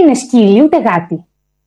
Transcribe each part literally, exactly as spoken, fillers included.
είναι σκύλοι ούτε γάτι.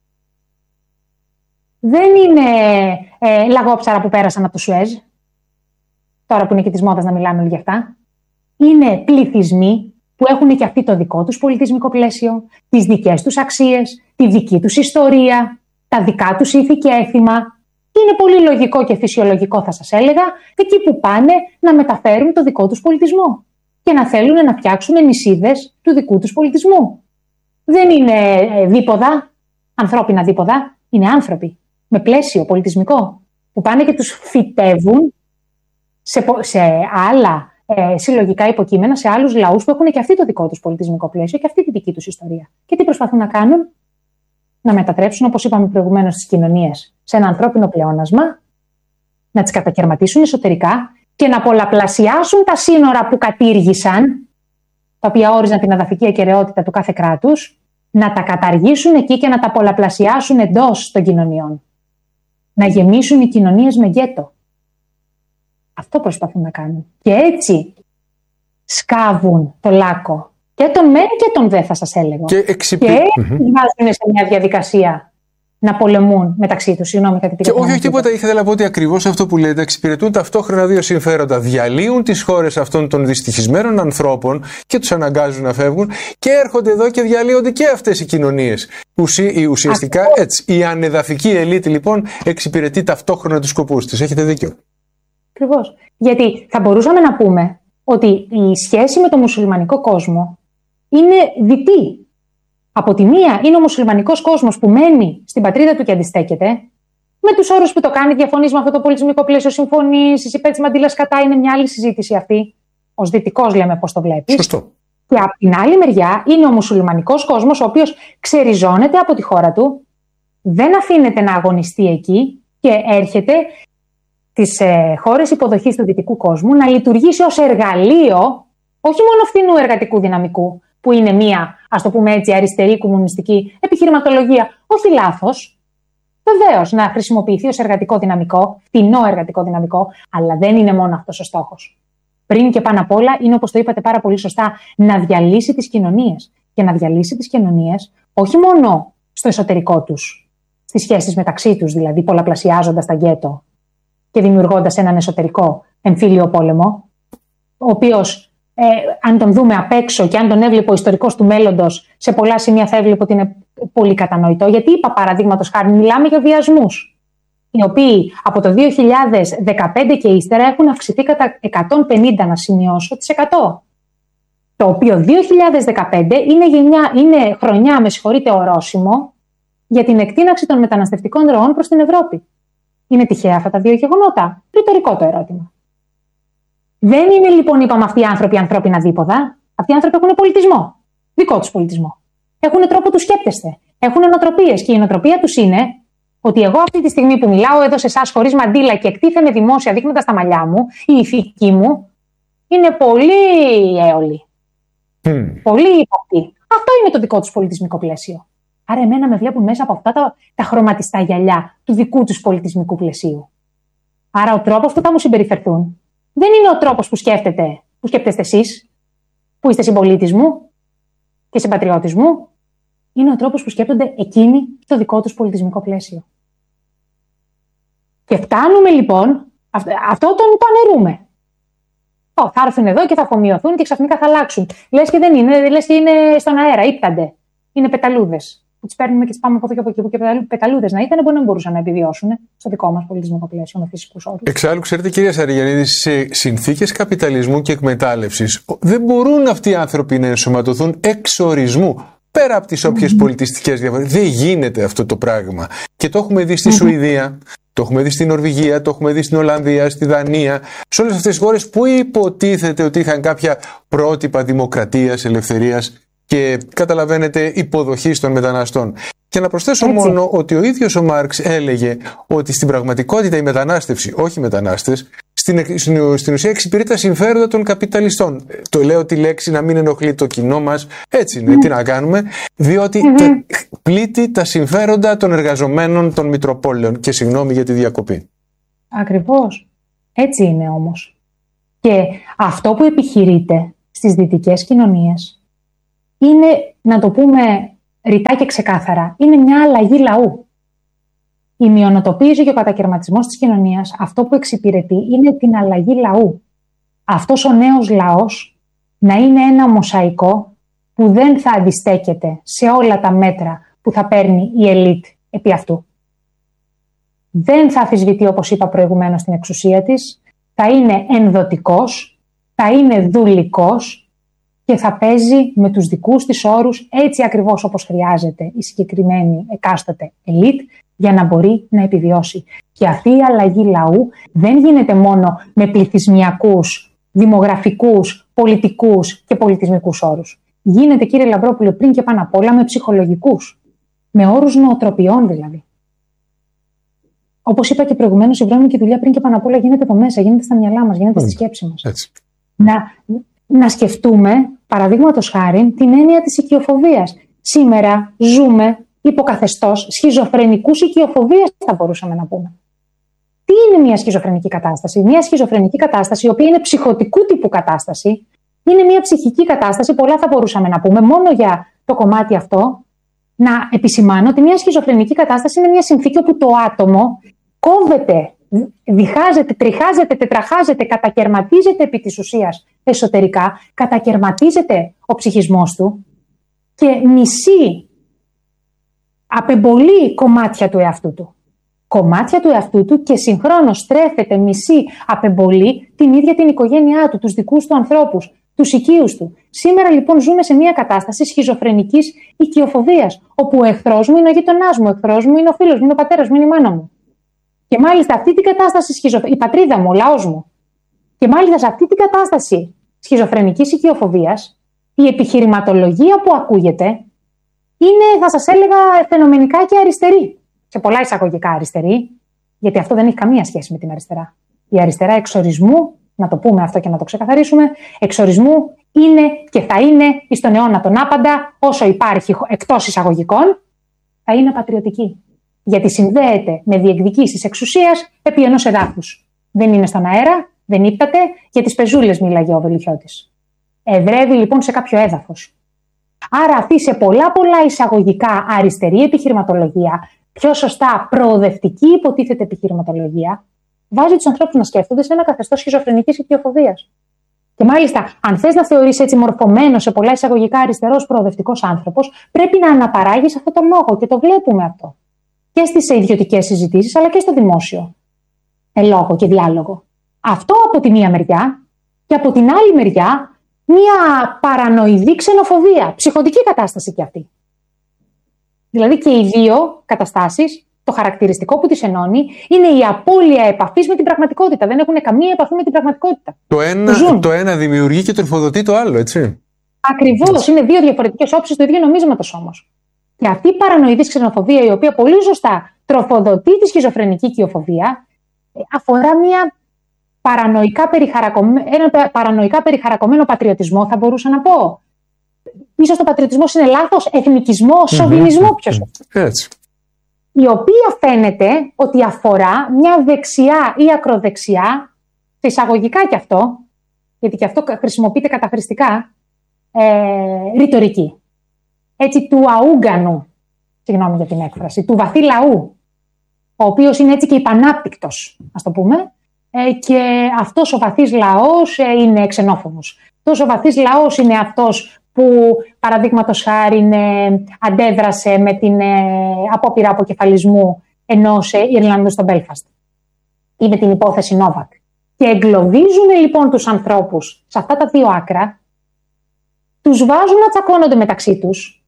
Δεν είναι ε, λαγόψαρα που πέρασαν από το Σουέζ, τώρα που είναι και της μόδας να μιλάμε όλοι για αυτά. Είναι πληθυσμοί που έχουν και αυτοί το δικό τους πολιτισμικό πλαίσιο, τις δικές τους αξίες, τη δική τους ιστορία, τα δικά τους ήθη και έθιμα. Είναι πολύ λογικό και φυσιολογικό, θα σας έλεγα, εκεί που πάνε να μεταφέρουν το δικό τους πολιτισμό και να θέλουν να φτιάξουν νησίδες του δικού τους πολιτισμού. Δεν είναι δίποδα, ανθρώπινα δίποδα, είναι άνθρωποι με πλαίσιο πολιτισμικό που πάνε και τους φυτεύουν σε, σε άλλα ε, συλλογικά υποκείμενα, σε άλλους λαούς που έχουν και αυτοί το δικό τους πολιτισμικό πλαίσιο και αυτή τη δική τους ιστορία. Και τι προσπαθούν να κάνουν? Να μετατρέψουν, όπως είπαμε προηγουμένως, τις κοινωνίες σε ένα ανθρώπινο πλεόνασμα, να τις κατακαιρματίσουν εσωτερικά και να πολλαπλασιάσουν τα σύνορα που κατήργησαν, τα οποία όριζαν την εδαφική ακεραιότητα του κάθε κράτους, να τα καταργήσουν εκεί και να τα πολλαπλασιάσουν εντός των κοινωνιών. Να γεμίσουν οι κοινωνίες με γκέτο. Αυτό προσπαθούν να κάνουν. Και έτσι σκάβουν το λάκκο. Και τον μεν και τον δε, θα σας έλεγα. Και, εξυπη... και mm-hmm. βάζουν σε μια διαδικασία να πολεμούν μεταξύ τους. Συγγνώμη, κάτι και όχι, όχι τίποτα. Ήθελα να πω ότι ακριβώς αυτό που λέτε, εξυπηρετούν ταυτόχρονα δύο συμφέροντα. Διαλύουν τις χώρες αυτών των δυστυχισμένων ανθρώπων και τους αναγκάζουν να φεύγουν, και έρχονται εδώ και διαλύονται και αυτές οι κοινωνίες. Ουσι... Ουσιαστικά αυτό. Έτσι. Η ανεδαφική ελίτ λοιπόν εξυπηρετεί ταυτόχρονα τους σκοπούς της. Έχετε δίκιο. Ακριβώς. Γιατί θα μπορούσαμε να πούμε ότι η σχέση με το μουσουλμανικό κόσμο είναι διτή. Από τη μία είναι ο μουσουλμανικός κόσμος που μένει στην πατρίδα του και αντιστέκεται, με τους όρους που το κάνει, διαφωνείς με αυτό το πολιτισμικό πλαίσιο, συμφωνείς, είσαι υπέρ της μαντήλας κατά, είναι μια άλλη συζήτηση αυτή. Ως δυτικός λέμε πώς το βλέπεις. Σωστό. Και από την άλλη μεριά είναι ο μουσουλμανικός κόσμος, ο οποίος ξεριζώνεται από τη χώρα του, δεν αφήνεται να αγωνιστεί εκεί και έρχεται τις ε, χώρες υποδοχής του δυτικού κόσμου να λειτουργήσει ως εργαλείο όχι μόνο φθηνού εργατικού δυναμικού, που είναι μία, ας το πούμε έτσι, αριστερή κομμουνιστική επιχειρηματολογία, όχι λάθος. Βεβαίως, να χρησιμοποιηθεί ως εργατικό δυναμικό, φθηνό εργατικό δυναμικό, αλλά δεν είναι μόνο αυτός ο στόχος. Πριν και πάνω απ' όλα, είναι, όπως το είπατε πάρα πολύ σωστά, να διαλύσει τις κοινωνίες. Και να διαλύσει τις κοινωνίες όχι μόνο στο εσωτερικό τους, στις σχέσεις μεταξύ τους, δηλαδή πολλαπλασιάζοντας τα γκέτο και δημιουργώντας έναν εσωτερικό εμφύλιο πόλεμο, ο οποίος, Ε, αν τον δούμε απ' έξω και αν τον έβλεπε ο ιστορικός του μέλλοντος, σε πολλά σημεία θα έβλεπε ότι είναι πολύ κατανοητό. Γιατί είπα, παραδείγματος χάρη, μιλάμε για βιασμούς, οι οποίοι από το δύο χιλιάδες δεκαπέντε και ύστερα έχουν αυξηθεί κατά εκατόν πενήντα, να σημειώσω, τις εκατό. Το οποίο δύο χιλιάδες δεκαπέντε είναι, γενιά, είναι χρονιά, με συγχωρείτε, ορόσημο για την εκτείναξη των μεταναστευτικών ροών προς την Ευρώπη. Είναι τυχαία αυτά τα δύο γεγονότα? Ρητορικό το ερώτημα. Δεν είναι λοιπόν, είπαμε, αυτοί οι άνθρωποι ανθρώπινα δίποδα. Αυτοί οι άνθρωποι έχουν πολιτισμό. Δικό τους πολιτισμό. Έχουν τρόπο του σκέπτεστε. Έχουν νοοτροπίες. Και η νοοτροπία τους είναι ότι εγώ αυτή τη στιγμή που μιλάω εδώ σε εσάς χωρίς μαντήλα και εκτίθεμαι δημόσια δείχνοντας τα μαλλιά μου, η ηθική μου είναι πολύ έολη. Mm. Πολύ υποπτή. Αυτό είναι το δικό τους πολιτισμικό πλαίσιο. Άρα, εμένα με βλέπουν μέσα από αυτά τα, τα χρωματιστά γυαλιά του δικού τους πολιτισμικού πλαισίου. Άρα, ο τρόπος που θα μου συμπεριφερθούν δεν είναι ο τρόπος που σκέφτεται, που σκέφτεστε εσείς, που είστε συμπολίτης μου και συμπατριώτης μου. Είναι ο τρόπος που σκέπτονται εκείνοι στο δικό τους πολιτισμικό πλαίσιο. Και φτάνουμε λοιπόν, αυτό, αυτό τον πανερούμε. Ω, θα έρθουν εδώ και θα αφομοιωθούν και ξαφνικά θα αλλάξουν. Λες και δεν είναι, λες και είναι στον αέρα, ύπτανται. Είναι πεταλούδες. Που τις παίρνουμε και τις πάμε από εδώ και από εκεί. Που και πεταλούδες να ήταν, μπορεί να μην μπορούσαν να επιβιώσουν στο δικό μας πολιτισμικό πλαίσιο με φυσικούς όρους. Εξάλλου, ξέρετε, κυρία Σαριγιαννίδη, σε συνθήκες καπιταλισμού και εκμετάλλευσης δεν μπορούν αυτοί οι άνθρωποι να ενσωματωθούν εξ ορισμού. Πέρα από τις όποιες mm-hmm. πολιτιστικές διαφορές. Δεν γίνεται αυτό το πράγμα. Και το έχουμε δει στη mm-hmm. Σουηδία, το έχουμε δει στην Νορβηγία, το έχουμε δει στην Ολλανδία, στη Δανία. Σε όλες αυτές τις χώρες που υποτίθεται ότι είχαν κάποια πρότυπα δημοκρατίας, ελευθερίας και, καταλαβαίνετε, υποδοχής των μεταναστών. Και να προσθέσω Έτσι. μόνο ότι ο ίδιος ο Μάρξ έλεγε ότι στην πραγματικότητα η μετανάστευση, όχι οι μετανάστες, στην, στην ουσία εξυπηρετεί τα συμφέροντα των καπιταλιστών. Το λέω τη λέξη να μην ενοχλεί το κοινό μας, έτσι είναι, mm. τι να κάνουμε, διότι mm-hmm. τα, πλήττει τα συμφέροντα των εργαζομένων των μητροπόλεων. Και συγγνώμη για τη διακοπή. Ακριβώς. Έτσι είναι όμως. Και αυτό που επιχειρείται στις δυτικές κοινωνίες είναι, να το πούμε ρητά και ξεκάθαρα. Είναι μια αλλαγή λαού. Η μειονοτοποίηση και ο κατακαιρματισμός της κοινωνίας, αυτό που εξυπηρετεί είναι την αλλαγή λαού. Αυτός ο νέος λαός να είναι ένα μοσαϊκό που δεν θα αντιστέκεται σε όλα τα μέτρα που θα παίρνει η ελίτ επί αυτού. Δεν θα αμφισβητεί, όπως είπα προηγουμένως, την εξουσία της, θα είναι ενδοτικός, θα είναι δουλικός και θα παίζει με τους δικούς της όρους έτσι ακριβώς όπως χρειάζεται η συγκεκριμένη εκάστοτε ελίτ για να μπορεί να επιβιώσει. Και αυτή η αλλαγή λαού δεν γίνεται μόνο με πληθυσμιακούς, δημογραφικούς, πολιτικούς και πολιτισμικούς όρους. Γίνεται, κύριε Λαμπρόπουλε, πριν και πάνω απ' όλα με ψυχολογικούς, με όρους νοοτροπιών δηλαδή. Όπως είπα και προηγουμένως, η βρώμικη δουλειά πριν και πάνω απ' όλα γίνεται εδώ μέσα, γίνεται στα μυαλά μας, γίνεται mm. στη σκέψη μας. Έτσι. Να, να σκεφτούμε, παραδείγματος χάριν, την έννοια της οικειοφοβίας. Σήμερα ζούμε υποκαθεστώς σχιζοφρενικούς οικειοφοβίας, θα μπορούσαμε να πούμε. Τι είναι μια σχιζοφρενική κατάσταση? Μια σχιζοφρενική κατάσταση, η οποία είναι ψυχοτικού τύπου κατάσταση, είναι μια ψυχική κατάσταση, πολλά θα μπορούσαμε να πούμε. Μόνο για το κομμάτι αυτό, να επισημάνω ότι μια σχιζοφρενική κατάσταση είναι μια συνθήκη όπου το άτομο κόβεται, διχάζεται, τριχάζεται, τετραχάζεται, κατακαιρματίζεται επί της ουσίας εσωτερικά, κατακαιρματίζεται ο ψυχισμός του και μισεί, απεμπολεί κομμάτια του εαυτού του. Κομμάτια του εαυτού του και συγχρόνως στρέφεται, μισεί, απεμπολεί την ίδια την οικογένειά του, τους δικούς του ανθρώπους, τους οικείους του. Σήμερα λοιπόν ζούμε σε μια κατάσταση σχιζοφρενικής οικειοφοβίας, όπου ο εχθρός μου είναι ο γειτονάς μου, ο εχθρός μου είναι ο φίλος μου, είναι ο πατέρας μου, είναι η μάνα μου. Και μάλιστα αυτή την κατάσταση σχιζοφρενικής, η πατρίδα μου, ο λαός μου. Και μάλιστα σε αυτή την κατάσταση σχιζοφρενικής οικειοφοβίας, η επιχειρηματολογία που ακούγεται είναι, θα σας έλεγα, φαινομενικά και αριστερή. Σε πολλά εισαγωγικά αριστερή, γιατί αυτό δεν έχει καμία σχέση με την αριστερά. Η αριστερά εξορισμού, να το πούμε αυτό και να το ξεκαθαρίσουμε, εξορισμού είναι και θα είναι εις τον αιώνα τον άπαντα, όσο υπάρχει εκτός εισαγωγικών, θα είναι πατριωτική. Γιατί συνδέεται με διεκδικήσεις εξουσίας επί ενός εδάφους. Δεν είναι στον αέρα, δεν ύπταται, για τις πεζούλες μίλαγε ο Βελουχιώτης. Εδρεύει λοιπόν σε κάποιο έδαφος. Άρα αυτή σε πολλά πολλά εισαγωγικά αριστερή επιχειρηματολογία, πιο σωστά προοδευτική υποτίθεται επιχειρηματολογία, βάζει τους ανθρώπους να σκέφτονται σε ένα καθεστώς σχιζοφρενικής οικειοφοβίας. Και μάλιστα, αν θες να θεωρείς έτσι μορφωμένο σε πολλά εισαγωγικά αριστερός προοδευτικός άνθρωπος, πρέπει να αναπαράγεις αυτό το λόγο και το βλέπουμε αυτό. Και στις ιδιωτικές συζητήσεις, αλλά και στο δημόσιο ε, λόγο και διάλογο. Αυτό από τη μία μεριά, και από την άλλη μεριά, μία παρανοηδή ξενοφοβία, ψυχωτική κατάσταση κι αυτή. Δηλαδή και οι δύο καταστάσεις, το χαρακτηριστικό που τις ενώνει είναι η απώλεια επαφής με την πραγματικότητα. Δεν έχουν καμία επαφή με την πραγματικότητα. Το ένα, το ένα δημιουργεί και τροφοδοτεί το άλλο, έτσι. Ακριβώς. Είναι δύο διαφορετικές όψεις του ίδιου νομίσματος όμως. Και αυτή η παρανοηδής ξενοφοβία, η οποία πολύ σωστά τροφοδοτεί τη σχιζοφρενική οικειοφοβία, αφορά μια παρανοϊκά ένα παρανοϊκά περιχαρακωμένο πατριωτισμό, θα μπορούσα να πω. Ίσως το πατριωτισμός είναι λάθος, εθνικισμό, σοβινισμό, ποιος. Έτσι. Η οποία φαίνεται ότι αφορά μια δεξιά ή ακροδεξιά, σε εισαγωγικά κι αυτό, γιατί κι αυτό χρησιμοποιείται καταχρηστικά, ε, ρητορική. Έτσι του αούγκανου, συγγνώμη για την έκφραση, του βαθύ λαού, ο οποίος είναι έτσι και υπανάπτυκτος, ας το πούμε, ε, και αυτός ο βαθύς λαός ε, είναι ξενόφοβος. Αυτός ο βαθύς λαός είναι αυτός που παραδείγματος χάριν ε, αντέδρασε με την ε, απόπειρα αποκεφαλισμού ενός ε, Ιρλανδού στο Μπέλφαστ ή με την υπόθεση Νόβακ. Και εγκλωβίζουν λοιπόν τους ανθρώπους σε αυτά τα δύο άκρα, τους βάζουν να τσακώνονται μεταξύ τους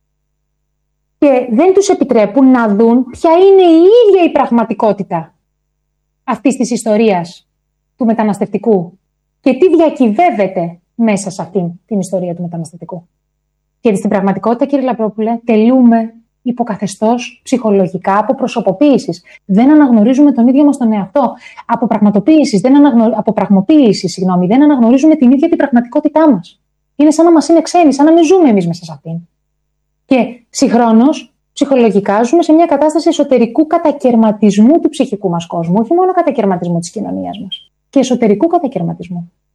και δεν τους επιτρέπουν να δουν ποια είναι η ίδια η πραγματικότητα αυτής της ιστορίας του μεταναστευτικού και τι διακυβεύεται μέσα σε αυτήν την ιστορία του μεταναστευτικού. Γιατί στην πραγματικότητα, κύριε Λαμπρόπουλε, τελούμε υποκαθεστώς ψυχολογικά από προσωποποίησης. Δεν αναγνωρίζουμε τον ίδιο μας τον εαυτό. Από πραγματοποίησης, δεν, αναγνω... από πραγματοποίησης, συγγνώμη, δεν αναγνωρίζουμε την ίδια την πραγματικότητά μας. Είναι σαν να μας είναι ξένοι, σαν να μην ζούμε εμείς μέσα σε αυτήν. Και συγχρόνως, ψυχολογικά ζούμε σε μια κατάσταση εσωτερικού κατακαιρματισμού του ψυχικού μας κόσμου, όχι μόνο κατακαιρματισμού της κοινωνίας μας, και εσωτερικού κατακαιρματισμού.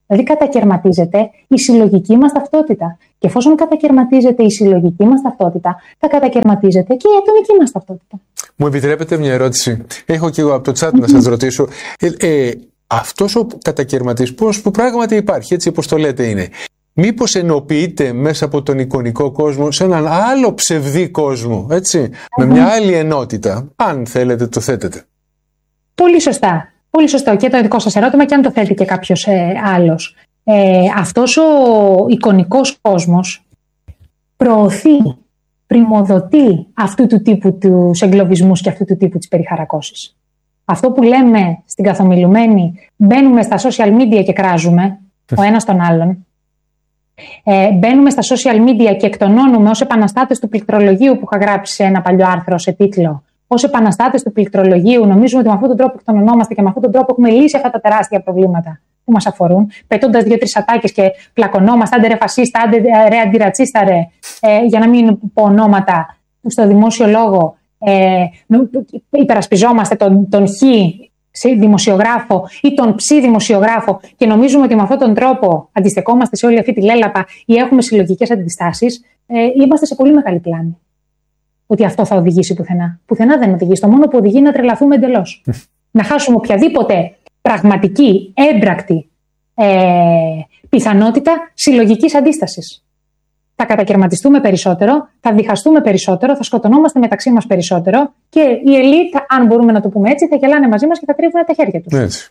Δηλαδή κατακερματίζεται η συλλογική μας ταυτότητα. Και εφόσον κατακερματίζεται η συλλογική μας ταυτότητα, θα κατακερματίζεται και η ατομική μας ταυτότητα. Μου επιτρέπετε μια ερώτηση? Έχω και εγώ από το chat να σας ρωτήσω. Ε, ε, αυτός ο κατακερματισμός που πράγματι υπάρχει, έτσι όπως το λέτε είναι, μήπως ενοποιείται μέσα από τον εικονικό κόσμο σε έναν άλλο ψευδή κόσμο, έτσι, mm-hmm. με μια άλλη ενότητα, αν θέλετε το θέτετε? Πολύ σωστά. Πολύ σωστό και το δικό σας ερώτημα, και αν το θέλετε και κάποιος ε, άλλος. Ε, αυτός ο εικονικός κόσμος προωθεί, πριμοδοτεί αυτού του τύπου τους εγκλωβισμούς και αυτού του τύπου της περιχαρακώσης. Αυτό που λέμε στην καθομιλουμένη, μπαίνουμε στα social media και κράζουμε ο ένας τον άλλον. Ε, μπαίνουμε στα social media και εκτονώνουμε ως επαναστάτες του πληκτρολογίου, που είχα γράψει σε ένα παλιό άρθρο σε τίτλο. Ως επαναστάτες του πληκτρολογίου, νομίζουμε ότι με αυτόν τον τρόπο εκτονωνόμαστε και με αυτόν τον τρόπο έχουμε λύσει αυτά τα τεράστια προβλήματα που μας αφορούν, πετώντας δύο-τρεις ατάκες και πλακωνόμαστε, άντε ρε φασίστα, άντε ρε αντιρατσίστα ρε, ε, για να μην πω ονόματα στο δημόσιο λόγο, ε, υπερασπιζόμαστε τον, τον χ δημοσιογράφο ή τον ψ δημοσιογράφο και νομίζουμε ότι με αυτόν τον τρόπο αντιστεκόμαστε σε όλη αυτή τη λέλαπα ή έχουμε συλλογικές αντιστάσεις, ε, είμαστε σε πολύ μεγάλη πλάνη. Ότι αυτό θα οδηγήσει πουθενά. Πουθενά δεν οδηγεί. Το μόνο που οδηγεί είναι να τρελαθούμε εντελώς. Να χάσουμε οποιαδήποτε πραγματική, έμπρακτη ε, πιθανότητα συλλογικής αντίστασης. Θα κατακερματιστούμε περισσότερο, θα διχαστούμε περισσότερο, θα σκοτωνόμαστε μεταξύ μας περισσότερο και η ελίτ, αν μπορούμε να το πούμε έτσι, θα γελάνε μαζί μας και θα τρίβουν τα χέρια τους. Έτσι.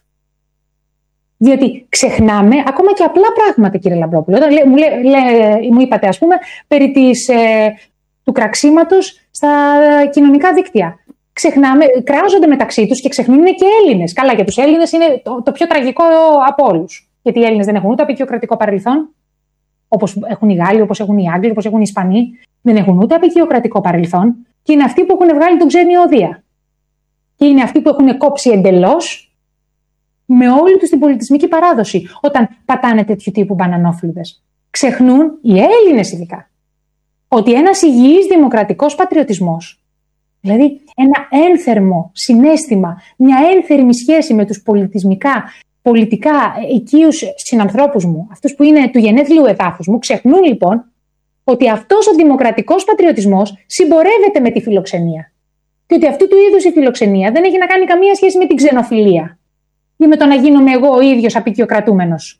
Διότι ξεχνάμε ακόμα και απλά πράγματα, κύριε Λαμπρόπουλο. Όταν λέ, μου, λέ, λέ, μου είπατε, ας πούμε, περί της, ε, του κραξίματος στα κοινωνικά δίκτυα. Ξεχνάμε, κράζονται μεταξύ τους και ξεχνούν είναι και Έλληνες. Καλά, για τους Έλληνες είναι το, το πιο τραγικό από όλους. Γιατί οι Έλληνες δεν έχουν ούτε απεικιοκρατικό παρελθόν, όπως έχουν οι Γάλλοι, όπως έχουν οι Άγγλοι, όπως έχουν οι Ισπανοί. Δεν έχουν ούτε απεικιοκρατικό παρελθόν και είναι αυτοί που έχουν βγάλει τον ξένη οδεία. Και είναι αυτοί που έχουν κόψει εντελώς με όλη τους την πολιτισμική παράδοση όταν πατάνε τέτοιου τύπου μπανανόφλουδες. Ξεχνούν οι Έλληνες ειδικά ότι ένας υγιής δημοκρατικός πατριωτισμός, δηλαδή ένα ένθερμο συναίσθημα, μια ένθερμη σχέση με τους πολιτισμικά, πολιτικά οικείους συνανθρώπους μου, αυτούς που είναι του γενέθλιου εδάφους μου, ξεχνούν λοιπόν ότι αυτός ο δημοκρατικός πατριωτισμός συμπορεύεται με τη φιλοξενία. Και ότι αυτού του είδους η φιλοξενία δεν έχει να κάνει καμία σχέση με την ξενοφιλία ή με το να γίνομαι εγώ ο ίδιος απεικιοκρατούμενος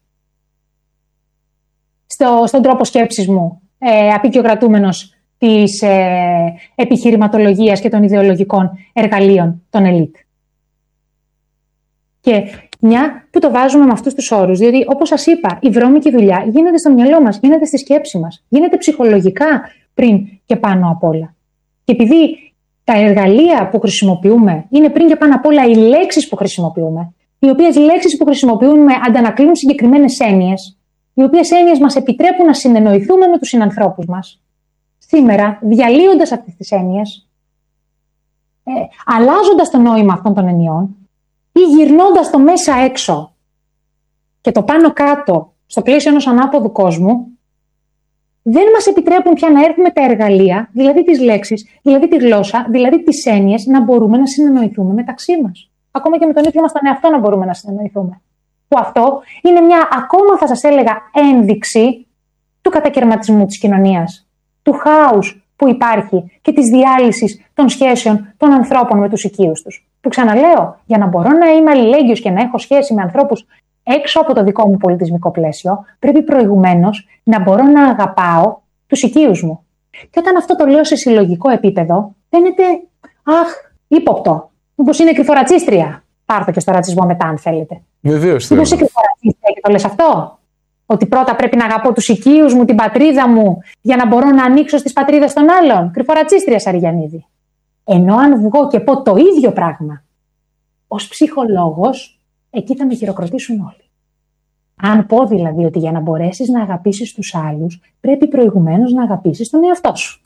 στο, στον τρόπο σκέψης μου, ε, απεικιοκρατούμενος της ε, επιχειρηματολογίας και των ιδεολογικών εργαλείων των ελίτ. Και μια που το βάζουμε με αυτούς τους όρους, διότι όπως σας είπα, η βρώμικη δουλειά γίνεται στο μυαλό μας, γίνεται στη σκέψη μας, γίνεται ψυχολογικά πριν και πάνω απ' όλα. Και επειδή τα εργαλεία που χρησιμοποιούμε είναι πριν και πάνω απ' όλα οι λέξεις που χρησιμοποιούμε, οι οποίες λέξεις που χρησιμοποιούμε αντανακλούν συγκεκριμένες έννοιες, οι οποίες έννοιες μας επιτρέπουν να συνεννοηθούμε με τους συνανθρώπους μας. Σήμερα, διαλύοντας αυτές τις έννοιες, ε, αλλάζοντας το νόημα αυτών των εννοιών ή γυρνώντας το μέσα έξω και το πάνω κάτω στο πλαίσιο ενός ανάποδου κόσμου, δεν μας επιτρέπουν πια να έρθουμε τα εργαλεία, δηλαδή τις λέξεις, δηλαδή τη γλώσσα, δηλαδή τις έννοιες, να μπορούμε να συνεννοηθούμε μεταξύ μας. Ακόμα και με τον ίδιο μας τον εαυτό να μπορούμε να συνεννοηθούμε. Που αυτό είναι μια ακόμα, θα σας έλεγα, ένδειξη του κατακερματισμού της κοινωνίας, του χάους που υπάρχει και της διάλυσης των σχέσεων των ανθρώπων με τους οικείους τους. Που ξαναλέω, για να μπορώ να είμαι αλληλέγγυος και να έχω σχέση με ανθρώπους έξω από το δικό μου πολιτισμικό πλαίσιο, πρέπει προηγουμένως να μπορώ να αγαπάω τους οικείους μου. Και όταν αυτό το λέω σε συλλογικό επίπεδο, φαίνεται, αχ, ύποπτο. Μήπως είναι κρυφορατσίστρια. Πάρτε και στο ρατσισμό μετά, αν θέλετε. Βεβαίως. Μήπως είναι κρυφορατσίστρια και το λες αυτό. Ότι πρώτα πρέπει να αγαπώ τους οικείους μου, την πατρίδα μου, για να μπορώ να ανοίξω στις πατρίδες των άλλων. Κρυφορατσίστρια, Σαριγιαννίδη. Ενώ αν βγω και πω το ίδιο πράγμα ως ψυχολόγος, εκεί θα με χειροκροτήσουν όλοι. Αν πω δηλαδή ότι για να μπορέσεις να αγαπήσεις τους άλλους, πρέπει προηγουμένως να αγαπήσεις τον εαυτό σου.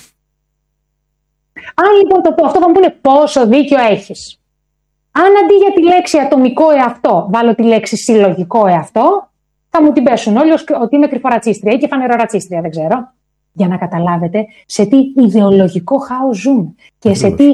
Αν λοιπόν το πω αυτό, θα μου πούνε πόσο δίκιο έχεις. Αν αντί για τη λέξη ατομικό εαυτό βάλω τη λέξη συλλογικό εαυτό, θα μου την πέσουν όλοι ότι είμαι κρυφορατσίστρια ή και φανερορατσίστρια, δεν ξέρω. Για να καταλάβετε σε τι ιδεολογικό χάος ζούμε και σε τι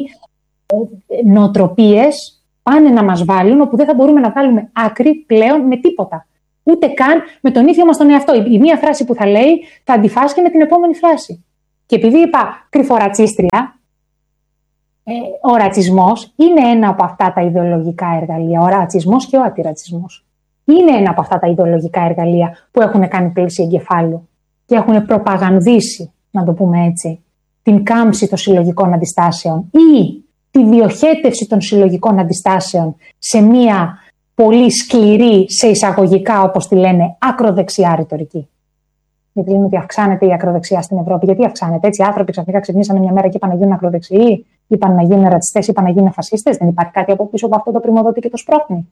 νοοτροπίες πάνε να μας βάλουν, όπου δεν θα μπορούμε να βάλουμε άκρη πλέον με τίποτα. Ούτε καν με τον ίδιο μας τον εαυτό. Η μία φράση που θα λέει θα αντιφάσκει με την επόμενη φράση. Και επειδή είπα κρυφορατσίστρια, ε, ο ρατσισμός είναι ένα από αυτά τα ιδεολογικά εργαλεία. Ο ρατσισμός και ο αντιρατσισμός είναι ένα από αυτά τα ιδεολογικά εργαλεία που έχουν κάνει πλήση εγκεφάλου και έχουν προπαγανδίσει, να το πούμε έτσι, την κάμψη των συλλογικών αντιστάσεων ή τη διοχέτευση των συλλογικών αντιστάσεων σε μία πολύ σκληρή, σε εισαγωγικά όπως τη λένε, ακροδεξιά ρητορική. Γιατί λένε ότι αυξάνεται η ακροδεξιά στην Ευρώπη. Γιατί αυξάνεται? Έτσι, οι άνθρωποι ξαφνικά ξυπνήσανε μια μέρα και είπαν να γίνουν ακροδεξιοί, είπαν να γίνουν ρατσιστές, είπαν να γίνουν φασίστες. Δεν υπάρχει κάτι από πίσω από αυτό το πρημοδότη και το σπρώχνει.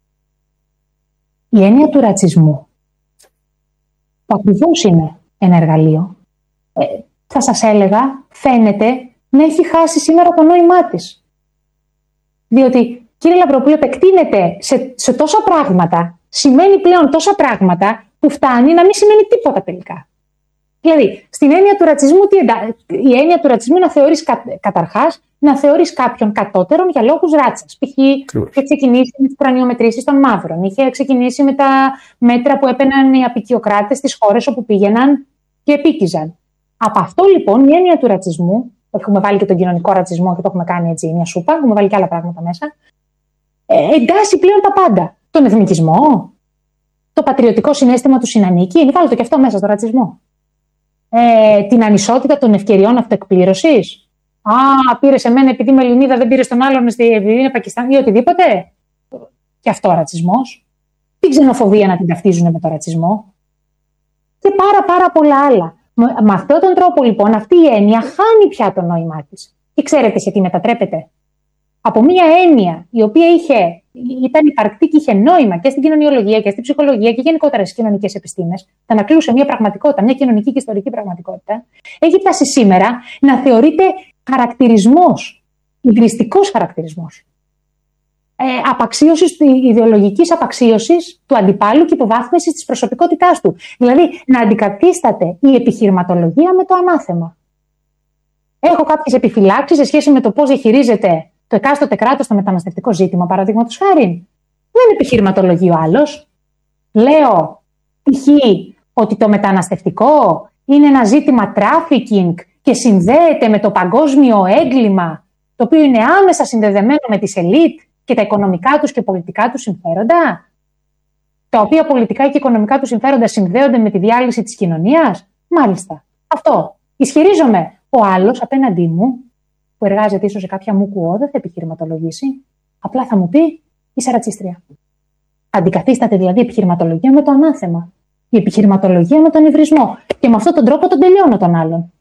Η έννοια του ρατσισμού, που ακριβώς είναι ένα εργαλείο, ε, θα σας έλεγα, φαίνεται να έχει χάσει σήμερα το νόημά της. Διότι, κύριε Λαμπροπούλου, επεκτείνεται σε, σε τόσα πράγματα, σημαίνει πλέον τόσα πράγματα, που φτάνει να μην σημαίνει τίποτα τελικά. Δηλαδή, στην έννοια του ρατσισμού, τι εντα... η έννοια του ρατσισμού είναι να θεωρείς κα... καταρχάς να θεωρείς κάποιον κατώτερον για λόγους ράτσας. Π.χ. είχε ξεκινήσει με τις κρανιομετρήσεις των μαύρων, είχε ξεκινήσει με τα μέτρα που έπαιναν οι απικιοκράτες στις χώρες όπου πήγαιναν και επίκιζαν. Από αυτό λοιπόν η έννοια του ρατσισμού, έχουμε βάλει και τον κοινωνικό ρατσισμό και το έχουμε κάνει έτσι μια σούπα, έχουμε βάλει και άλλα πράγματα μέσα, ε, εντάσσει πλέον τα πάντα. Τον εθνικισμό, το πατριωτικό συναίσθημα του συνανίκη, βάλτε το και αυτό μέσα στο ρατσισμό. Ε, την ανισότητα των ευκαιριών αυτοεκπλήρωσης. Α, πήρε σε μένα επειδή είμαι Ελληνίδα, δεν πήρε στον άλλον επειδή είναι Πακιστάν ή οτιδήποτε. Και αυτό ρατσισμός. Την ξενοφοβία να την ταυτίζουν με το ρατσισμό. Και πάρα πάρα πολλά άλλα. Με αυτόν τον τρόπο λοιπόν αυτή η έννοια χάνει πια το νόημά της. Και ξέρετε σε τι μετατρέπεται? Από μια έννοια η οποία είχε, ήταν υπαρκτή και είχε νόημα και στην κοινωνιολογία και στην ψυχολογία και γενικότερα στις κοινωνικές επιστήμες, θα ανακλούσε μια πραγματικότητα, μια κοινωνική και ιστορική πραγματικότητα, έχει φτάσει σήμερα να θεωρείται χαρακτηρισμός, υβριστικός χαρακτηρισμός. Ε, απαξίωσης, ιδεολογικής απαξίωσης του αντιπάλου και υποβάθμισης της προσωπικότητάς του. Δηλαδή να αντικαθίσταται η επιχειρηματολογία με το ανάθεμα. Έχω κάποιες επιφυλάξεις σε σχέση με το πώς διαχειρίζεται το εκάστοτε κράτος στο μεταναστευτικό ζήτημα, παραδείγματος χάριν. Δεν επιχειρηματολογεί ο άλλος. Λέω π.χ. ότι το μεταναστευτικό είναι ένα ζήτημα trafficking και συνδέεται με το παγκόσμιο έγκλημα, το οποίο είναι άμεσα συνδεδεμένο με τις ελίτ και τα οικονομικά τους και πολιτικά τους συμφέροντα, τα οποία πολιτικά και οικονομικά τους συμφέροντα συνδέονται με τη διάλυση της κοινωνίας. Μάλιστα. Αυτό. Ισχυρίζομαι. Ο άλλος απέναντί μου, που εργάζεται ίσως σε κάποια μουκουό, δεν θα επιχειρηματολογήσει. Απλά θα μου πει: είσαι ρατσίστρια. Αντικαθίσταται δηλαδή η επιχειρηματολογία με το ανάθεμα. Η επιχειρηματολογία με τον υβρισμό. Και με αυτόν τον τρόπο τον τελειώνω τον άλλον.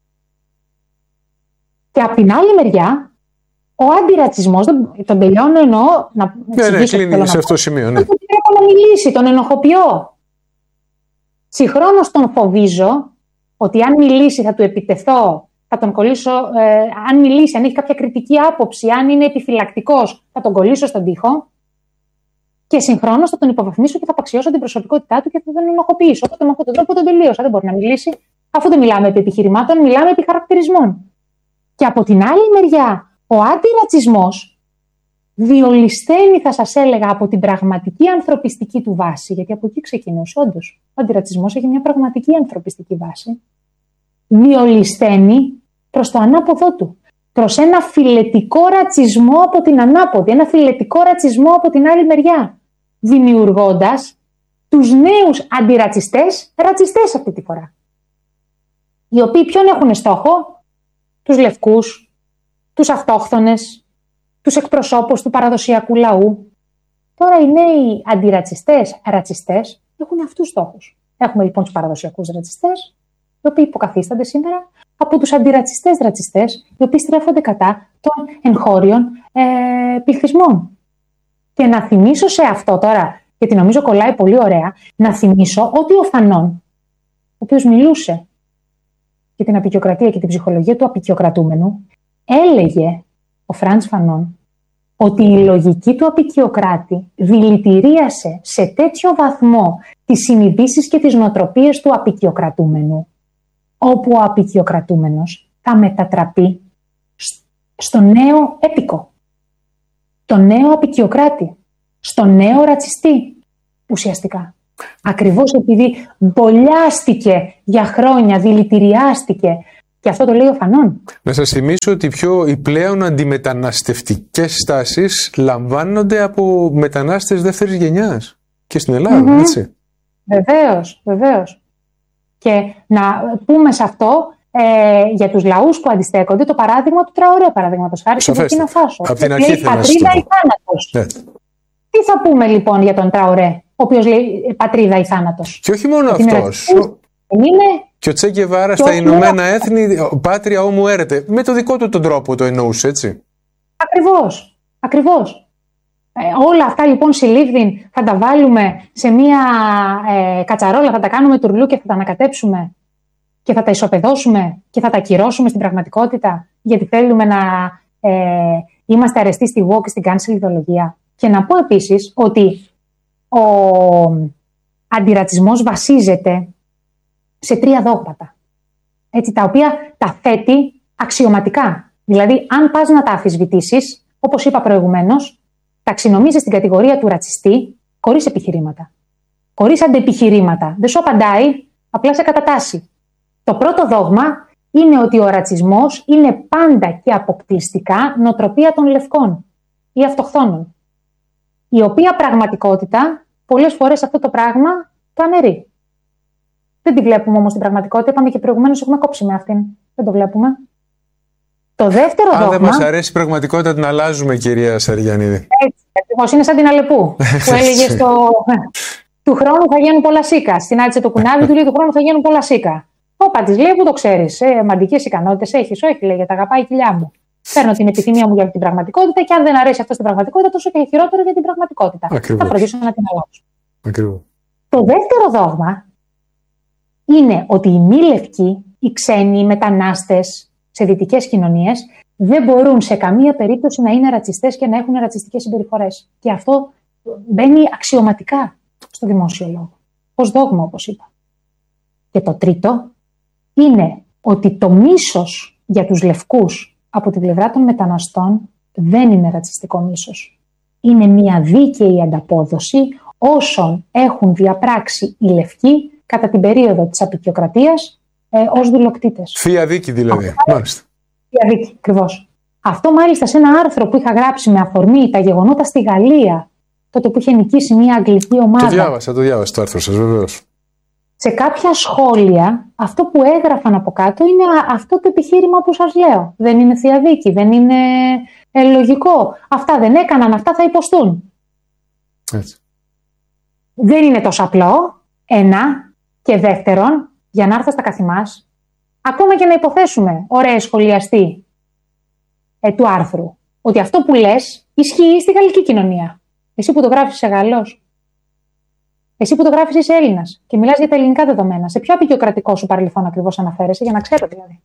Και από την άλλη μεριά, ο αντιρατσισμός, τον τελειώνω εννοώ να. Ναι, ναι, κλείνει σε αυτό το σημείο. Ναι. Τον επιτρέπω να μιλήσει, τον ενοχοποιώ. Συγχρόνως τον φοβίζω ότι αν μιλήσει θα του επιτεθώ. Θα τον κολλήσω, ε, αν μιλήσει, αν έχει κάποια κριτική άποψη, αν είναι επιφυλακτικός, θα τον κολλήσω στον τοίχο και συγχρόνως θα τον υποβαθμίσω και θα απαξιώσω την προσωπικότητά του και θα τον ενοχοποιήσω. Οπότε με αυτόν τον τρόπο τον τελείωσα. Δεν μπορεί να μιλήσει, αφού δεν μιλάμε επί επιχειρημάτων, μιλάμε επί χαρακτηρισμών. Και από την άλλη μεριά, ο αντιρατσισμός διολυσθένει, θα σας έλεγα, από την πραγματική ανθρωπιστική του βάση, γιατί από εκεί ξεκινούσε όντως. Ο αντιρατσισμός έχει μια πραγματική ανθρωπιστική βάση. Διολυσθένει προς το ανάποδό του. Προς ένα φιλετικό ρατσισμό από την ανάποδη, ένα φιλετικό ρατσισμό από την άλλη μεριά. Δημιουργώντας τους νέους αντιρατσιστές, ρατσιστές αυτή τη φορά. Οι οποίοι ποιον έχουν στόχο? Τους λευκούς, τους αυτόχθονες, τους εκπροσώπους του παραδοσιακού λαού. Τώρα οι νέοι αντιρατσιστές, ρατσιστές, έχουν αυτούς στόχους. Έχουμε λοιπόν τους παραδοσιακούς ρατσιστές, οι οποίοι υποκαθίστανται σήμερα από τους αντιρατσιστές ρατσιστές, οι οποίοι στρέφονται κατά των εγχώριων ε, πληθυσμών. Και να θυμίσω σε αυτό τώρα, γιατί νομίζω κολλάει πολύ ωραία, να θυμίσω ότι ο Φανών, ο οποίος μιλούσε για την απικιοκρατία και την ψυχολογία του απικιοκρατούμενου, έλεγε, ο Φραντς Φανών, ότι η λογική του απικιοκράτη δηλητηρίασε σε τέτοιο βαθμό τις συνειδήσεις και τις νοοτροπίες του απικιοκρατούμενου, όπου ο απικιοκρατούμενος θα μετατραπεί στο νέο έπικο, το νέο απικιοκράτη, στο νέο ρατσιστή ουσιαστικά. Ακριβώς επειδή μπολιάστηκε για χρόνια, δηλητηριάστηκε. Και αυτό το λέει ο Φανών. Να σας θυμίσω ότι πιο, οι πλέον αντιμεταναστευτικές στάσεις λαμβάνονται από μετανάστες δεύτερης γενιάς. Και στην Ελλάδα, mm-hmm. έτσι. Βεβαίως, βεβαίως. Και να πούμε σε αυτό, ε, για τους λαούς που αντιστέκονται, το παράδειγμα του Τραωρέ, παραδείγματος χάρη, στην Μπουρκίνα Φάσο. Από την αρχή θέλω να σας το πω. Πατρίδα ή θάνατος. Ναι. Τι θα πούμε λοιπόν για τον Τραωρέ, ο οποίος λέει πατρίδα ή θάνατος? Και όχι μόνο αυτός. Είναι... Και ο Τσε Γκεβάρα στα Ηνωμένα Έθνη, πάτρια όμου έρεται. Με το δικό του τον τρόπο το εννοούσε, έτσι. Ακριβώς. Ακριβώς. Ε, όλα αυτά λοιπόν συλλήφθην θα τα βάλουμε σε μία ε, κατσαρόλα, θα τα κάνουμε τουρλού και θα τα ανακατέψουμε και θα τα ισοπεδώσουμε και θα τα ακυρώσουμε στην πραγματικότητα, γιατί θέλουμε να ε, είμαστε αρεστοί στη woke και στην cancel ιδεολογία. Και να πω επίσης ότι ο αντιρατσισμός βασίζεται σε τρία δόγματα, έτσι, τα οποία τα θέτει αξιωματικά. Δηλαδή, αν πας να τα αμφισβητήσεις, όπως είπα προηγουμένως, ταξινομίζεις στην κατηγορία του ρατσιστή χωρίς επιχειρήματα. Χωρίς αντεπιχειρήματα. Δεν σου απαντάει, απλά σε κατατάσσει. Το πρώτο δόγμα είναι ότι ο ρατσισμός είναι πάντα και αποκλειστικά νοοτροπία των λευκών ή αυτοχθόνων, η οποία πραγματικότητα πολλές φορές αυτό το πράγμα το αναιρεί. Δεν τη βλέπουμε όμως στην πραγματικότητα. Είπαμε και προηγουμένως, έχουμε κόψει με αυτήν. Δεν το βλέπουμε. Το δεύτερο Αν δόγμα. Αν δεν μας αρέσει η πραγματικότητα, την αλλάζουμε, κυρία Σαριανίδη. Έτσι. Ακριβώς. Είναι σαν την Αλεπού που έλεγε στο. Του χρόνου θα γίνουν πολλά σίκα. Συνάντησε το κουνάβι, του λέει: Του χρόνου θα γίνουν πολλά σίκα. Όπα, τη λέει: Πού το ξέρεις, ε, μαντικές ικανότητες έχεις? Όχι, λέει, γιατί αγαπάει η κοιλιά μου. Παίρνω την επιθυμία μου για την πραγματικότητα και αν δεν αρέσει αυτό στην πραγματικότητα, τόσο και χειρότερο για την πραγματικότητα. Ακριβώς. Θα φροντίσω να την αλλάξω. Ακριβώς. Το δεύτερο δόγμα είναι ότι οι μη λευκοί, οι ξένοι, οι μετανάστες σε δυτικές κοινωνίες δεν μπορούν σε καμία περίπτωση να είναι ρατσιστές και να έχουν ρατσιστικές συμπεριφορές. Και αυτό μπαίνει αξιωματικά στο δημόσιο λόγο, ως δόγμα, όπως είπα. Και το τρίτο είναι ότι το μίσος για τους λευκούς από την πλευρά των μεταναστών δεν είναι ρατσιστικό μίσος. Είναι μια δίκαιη ανταπόδοση όσων έχουν διαπράξει οι λευκοί κατά την περίοδο της αποικιοκρατίας ε, ως δουλοκτήτες. Θεία δίκη δηλαδή. Αυτό, μάλιστα. Θεία δίκη, ακριβώς. Αυτό μάλιστα σε ένα άρθρο που είχα γράψει με αφορμή τα γεγονότα στη Γαλλία, τότε που είχε νικήσει μια αγγλική ομάδα. Το διάβασα, το διάβασα το άρθρο σας, βεβαίως. Σε κάποια σχόλια, αυτό που έγραφαν από κάτω είναι αυτό το επιχείρημα που σας λέω. Δεν είναι θεία δίκη, δεν είναι ε, λογικό. Αυτά δεν έκαναν, αυτά θα υποστούν. Έτσι. Δεν είναι τόσο απλό. Ένα. Και δεύτερον, για να έρθω στα καθημάς, ακόμα και να υποθέσουμε, ωραία σχολιαστή ε, του άρθρου, ότι αυτό που λες ισχύει στη γαλλική κοινωνία. Εσύ που το γράφεις είσαι Γαλλός. Εσύ που το γράφεις είσαι Έλληνας και μιλάς για τα ελληνικά δεδομένα. Σε ποιο απεικιοκρατικό σου παρελθόν ακριβώς αναφέρεσαι, για να ξέρω δηλαδή.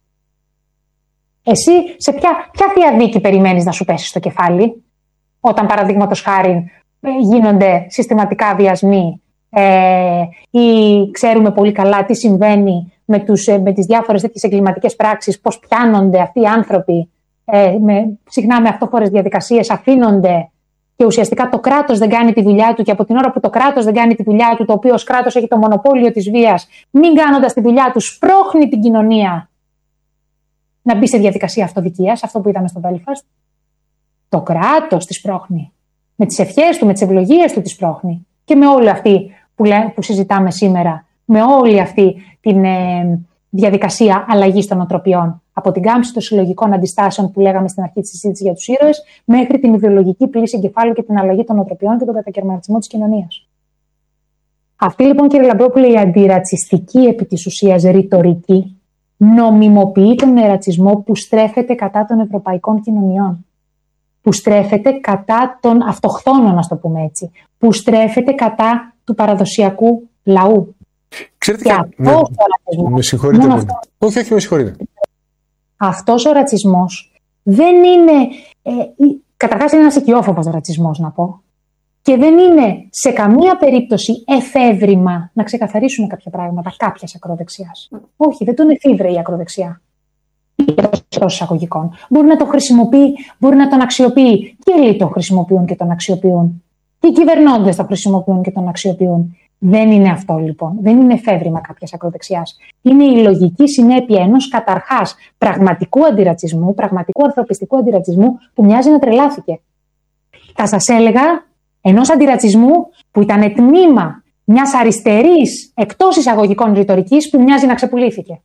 Εσύ σε ποια, ποια θεία δίκη περιμένεις να σου πέσει στο κεφάλι, όταν παραδείγματος χάριν γίνονται συστηματικά βιασμοί ε, ή ξέρουμε πολύ καλά τι συμβαίνει με, τους, με τις διάφορες τέτοιες εγκληματικές πράξεις, πώς πιάνονται αυτοί οι άνθρωποι ε, με, συχνά με αυτόφορες διαδικασίες, αφήνονται. Και ουσιαστικά το κράτος δεν κάνει τη δουλειά του, και από την ώρα που το κράτος δεν κάνει τη δουλειά του, το οποίο ως κράτος έχει το μονοπόλιο της βίας, μην κάνοντας τη δουλειά του, σπρώχνει την κοινωνία να μπει σε διαδικασία αυτοδικίας, αυτό που είδαμε στο Belfast. Το κράτος τη σπρώχνει. Με τις ευχές του, με τις ευλογίες του τη σπρώχνει. Και με όλη αυτή που, λέ, που συζητάμε σήμερα, με όλη αυτή τη ε, διαδικασία αλλαγής των νοοτροπιών. Από την κάμψη των συλλογικών αντιστάσεων που λέγαμε στην αρχή της συζήτησης για τους ήρωες, μέχρι την ιδεολογική πλήση εγκεφάλου και την αλλαγή των νοοτροπιών και τον κατακαιρματισμό της κοινωνίας. Αυτή λοιπόν, κύριε Λαμπρόπουλε, η αντιρατσιστική επί της ουσίας ρητορική νομιμοποιεί τον ρατσισμό που στρέφεται κατά των ευρωπαϊκών κοινωνιών. Που στρέφεται κατά των αυτοχθόνων, να το πούμε έτσι. Που στρέφεται κατά του παραδοσιακού λαού. Ξέρετε και κα... ναι, με, με συγχωρείτε πολύ. Όχι, όχι, με συγχωρείτε. Αυτός ο ρατσισμός δεν είναι, ε, καταρχάς είναι ένας οικειόφοβος ρατσισμός να πω, και δεν είναι σε καμία περίπτωση εφεύρημα να ξεκαθαρίσουν κάποια πράγματα κάποιας ακροδεξιάς. Όχι, δεν τον εφήβρε η ακροδεξιά. Εκτός εισαγωγικών. Μπορεί να τον χρησιμοποιεί, μπορεί να τον αξιοποιεί. Και άλλοι τον χρησιμοποιούν και τον αξιοποιούν. Και οι κυβερνώντες τον χρησιμοποιούν και τον αξιοποιούν. Δεν είναι αυτό λοιπόν. Δεν είναι εφεύρημα κάποιας ακροδεξιάς. Είναι η λογική συνέπεια ενός καταρχάς πραγματικού αντιρατσισμού, πραγματικού ανθρωπιστικού αντιρατσισμού που μοιάζει να τρελάθηκε. Θα σας έλεγα ενός αντιρατσισμού που ήταν τμήμα μιας αριστερής εκτός εισαγωγικών ρητορικής που μοιάζει να ξεπουλήθηκε.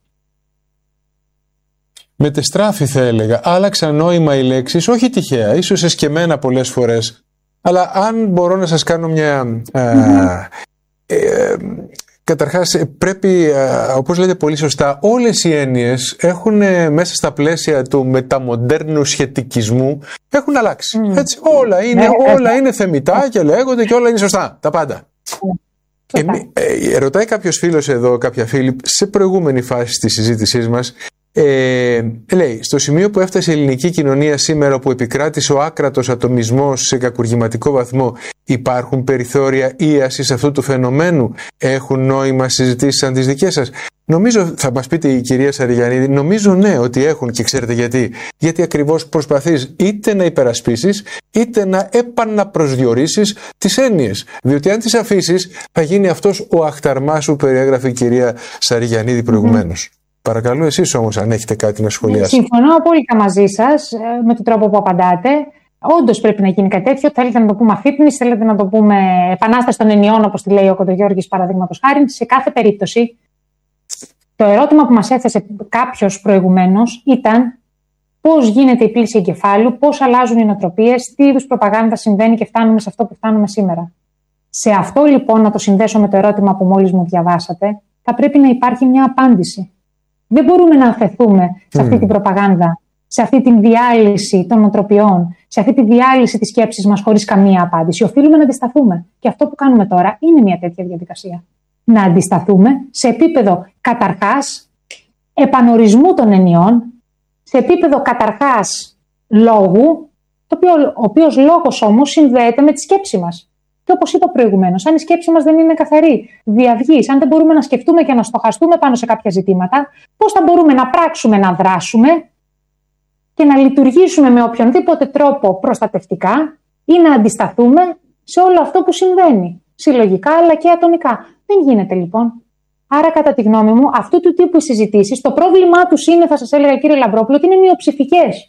Μετεστράφη θα έλεγα. Άλλαξαν νόημα οι λέξεις, όχι τυχαία, ίσως εσκεμμένα πολλές φορές. Αλλά αν μπορώ να σας κάνω μια... Mm-hmm. Ε, καταρχάς πρέπει, όπως λέτε πολύ σωστά, όλες οι έννοιες έχουν μέσα στα πλαίσια του μεταμοντέρνου σχετικισμού έχουν αλλάξει. Mm. Έτσι, όλα είναι, mm. όλα είναι θεμιτά και λέγονται και όλα είναι σωστά. Τα πάντα. Mm. Ε, ε, ρωτάει κάποιος φίλος εδώ, κάποια φίλη, σε προηγούμενη φάση της συζήτησής μας, Ε, λέει, στο σημείο που έφτασε η ελληνική κοινωνία σήμερα, που επικράτησε ο άκρατος ατομισμός σε κακουργηματικό βαθμό, υπάρχουν περιθώρια ίασης αυτού του φαινομένου? Έχουν νόημα συζητήσεις σαν τις δικές σας? Νομίζω, θα μας πείτε η κυρία Σαριγιαννίδη, νομίζω ναι ότι έχουν, και ξέρετε γιατί. Γιατί ακριβώς προσπαθείς είτε να υπερασπίσεις είτε να επαναπροσδιορίσεις τις έννοιες. Διότι αν τις αφήσεις θα γίνει αυτός ο αχταρμάς που περιέγραφε η κυρία Σαριγιαννίδη προηγουμένως. Mm. Παρακαλώ εσείς όμως αν έχετε κάτι να σχολιάσετε. Συμφωνώ απόλυτα μαζί σας με τον τρόπο που απαντάτε. Όντως πρέπει να γίνει κάτι τέτοιο. Θέλετε να το πούμε αφύπνιση, θέλετε να το πούμε επανάσταση των ενιών, όπως τη λέει ο Κοντογιώργης παραδείγματος χάρη. Σε κάθε περίπτωση, το ερώτημα που μας έθεσε κάποιος προηγουμένως ήταν πώς γίνεται η πλήση εγκεφάλου, πώς αλλάζουν οι νοοτροπίες, τι είδους προπαγάνδα συμβαίνει και φτάνουμε σε αυτό που φτάνουμε σήμερα. Σε αυτό λοιπόν, να το συνδέσω με το ερώτημα που μόλις μου διαβάσατε, θα πρέπει να υπάρχει μια απάντηση. Δεν μπορούμε να αφαιθούμε σε αυτή mm. την προπαγάνδα, σε αυτή τη διάλυση των νοοτροπιών, σε αυτή τη διάλυση της σκέψης μας χωρίς καμία απάντηση. Οφείλουμε να αντισταθούμε. Και αυτό που κάνουμε τώρα είναι μια τέτοια διαδικασία. Να αντισταθούμε σε επίπεδο καταρχάς επανορισμού των ενιών, σε επίπεδο καταρχάς λόγου, το οποίο, ο οποίος λόγος όμως συνδέεται με τη σκέψη μας. Και όπως είπα προηγουμένως, αν η σκέψη μας δεν είναι καθαρή, διαυγής, αν δεν μπορούμε να σκεφτούμε και να στοχαστούμε πάνω σε κάποια ζητήματα, πώς θα μπορούμε να πράξουμε, να δράσουμε και να λειτουργήσουμε με οποιονδήποτε τρόπο προστατευτικά ή να αντισταθούμε σε όλο αυτό που συμβαίνει, συλλογικά αλλά και ατομικά. Δεν γίνεται λοιπόν. Άρα, κατά τη γνώμη μου, αυτού του τύπου οι συζητήσεις, το πρόβλημά τους είναι, θα σας έλεγα κύριε Λαμπρόπουλο, ότι είναι μειοψηφικές.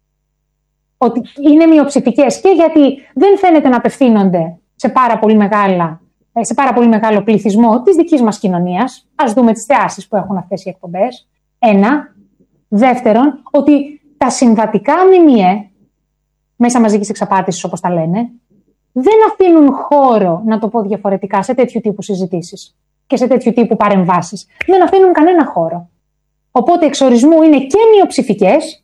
Ότι είναι μειοψηφικές και γιατί δεν φαίνεται να απευθύνονται σε πάρα πολύ, μεγάλα, σε πάρα πολύ μεγάλο πληθυσμό της δικής μας κοινωνίας. Ας δούμε τις θεάσεις που έχουν αυτές οι εκπομπές. Ένα. Δεύτερον, ότι τα συμβατικά ΜΜΕ, μέσα μαζικής εξαπάτησης όπως τα λένε, δεν αφήνουν χώρο, να το πω διαφορετικά, σε τέτοιου τύπου συζητήσεις και σε τέτοιου τύπου παρεμβάσεις. Δεν αφήνουν κανένα χώρο. Οπότε εξορισμού είναι και μειοψηφικές,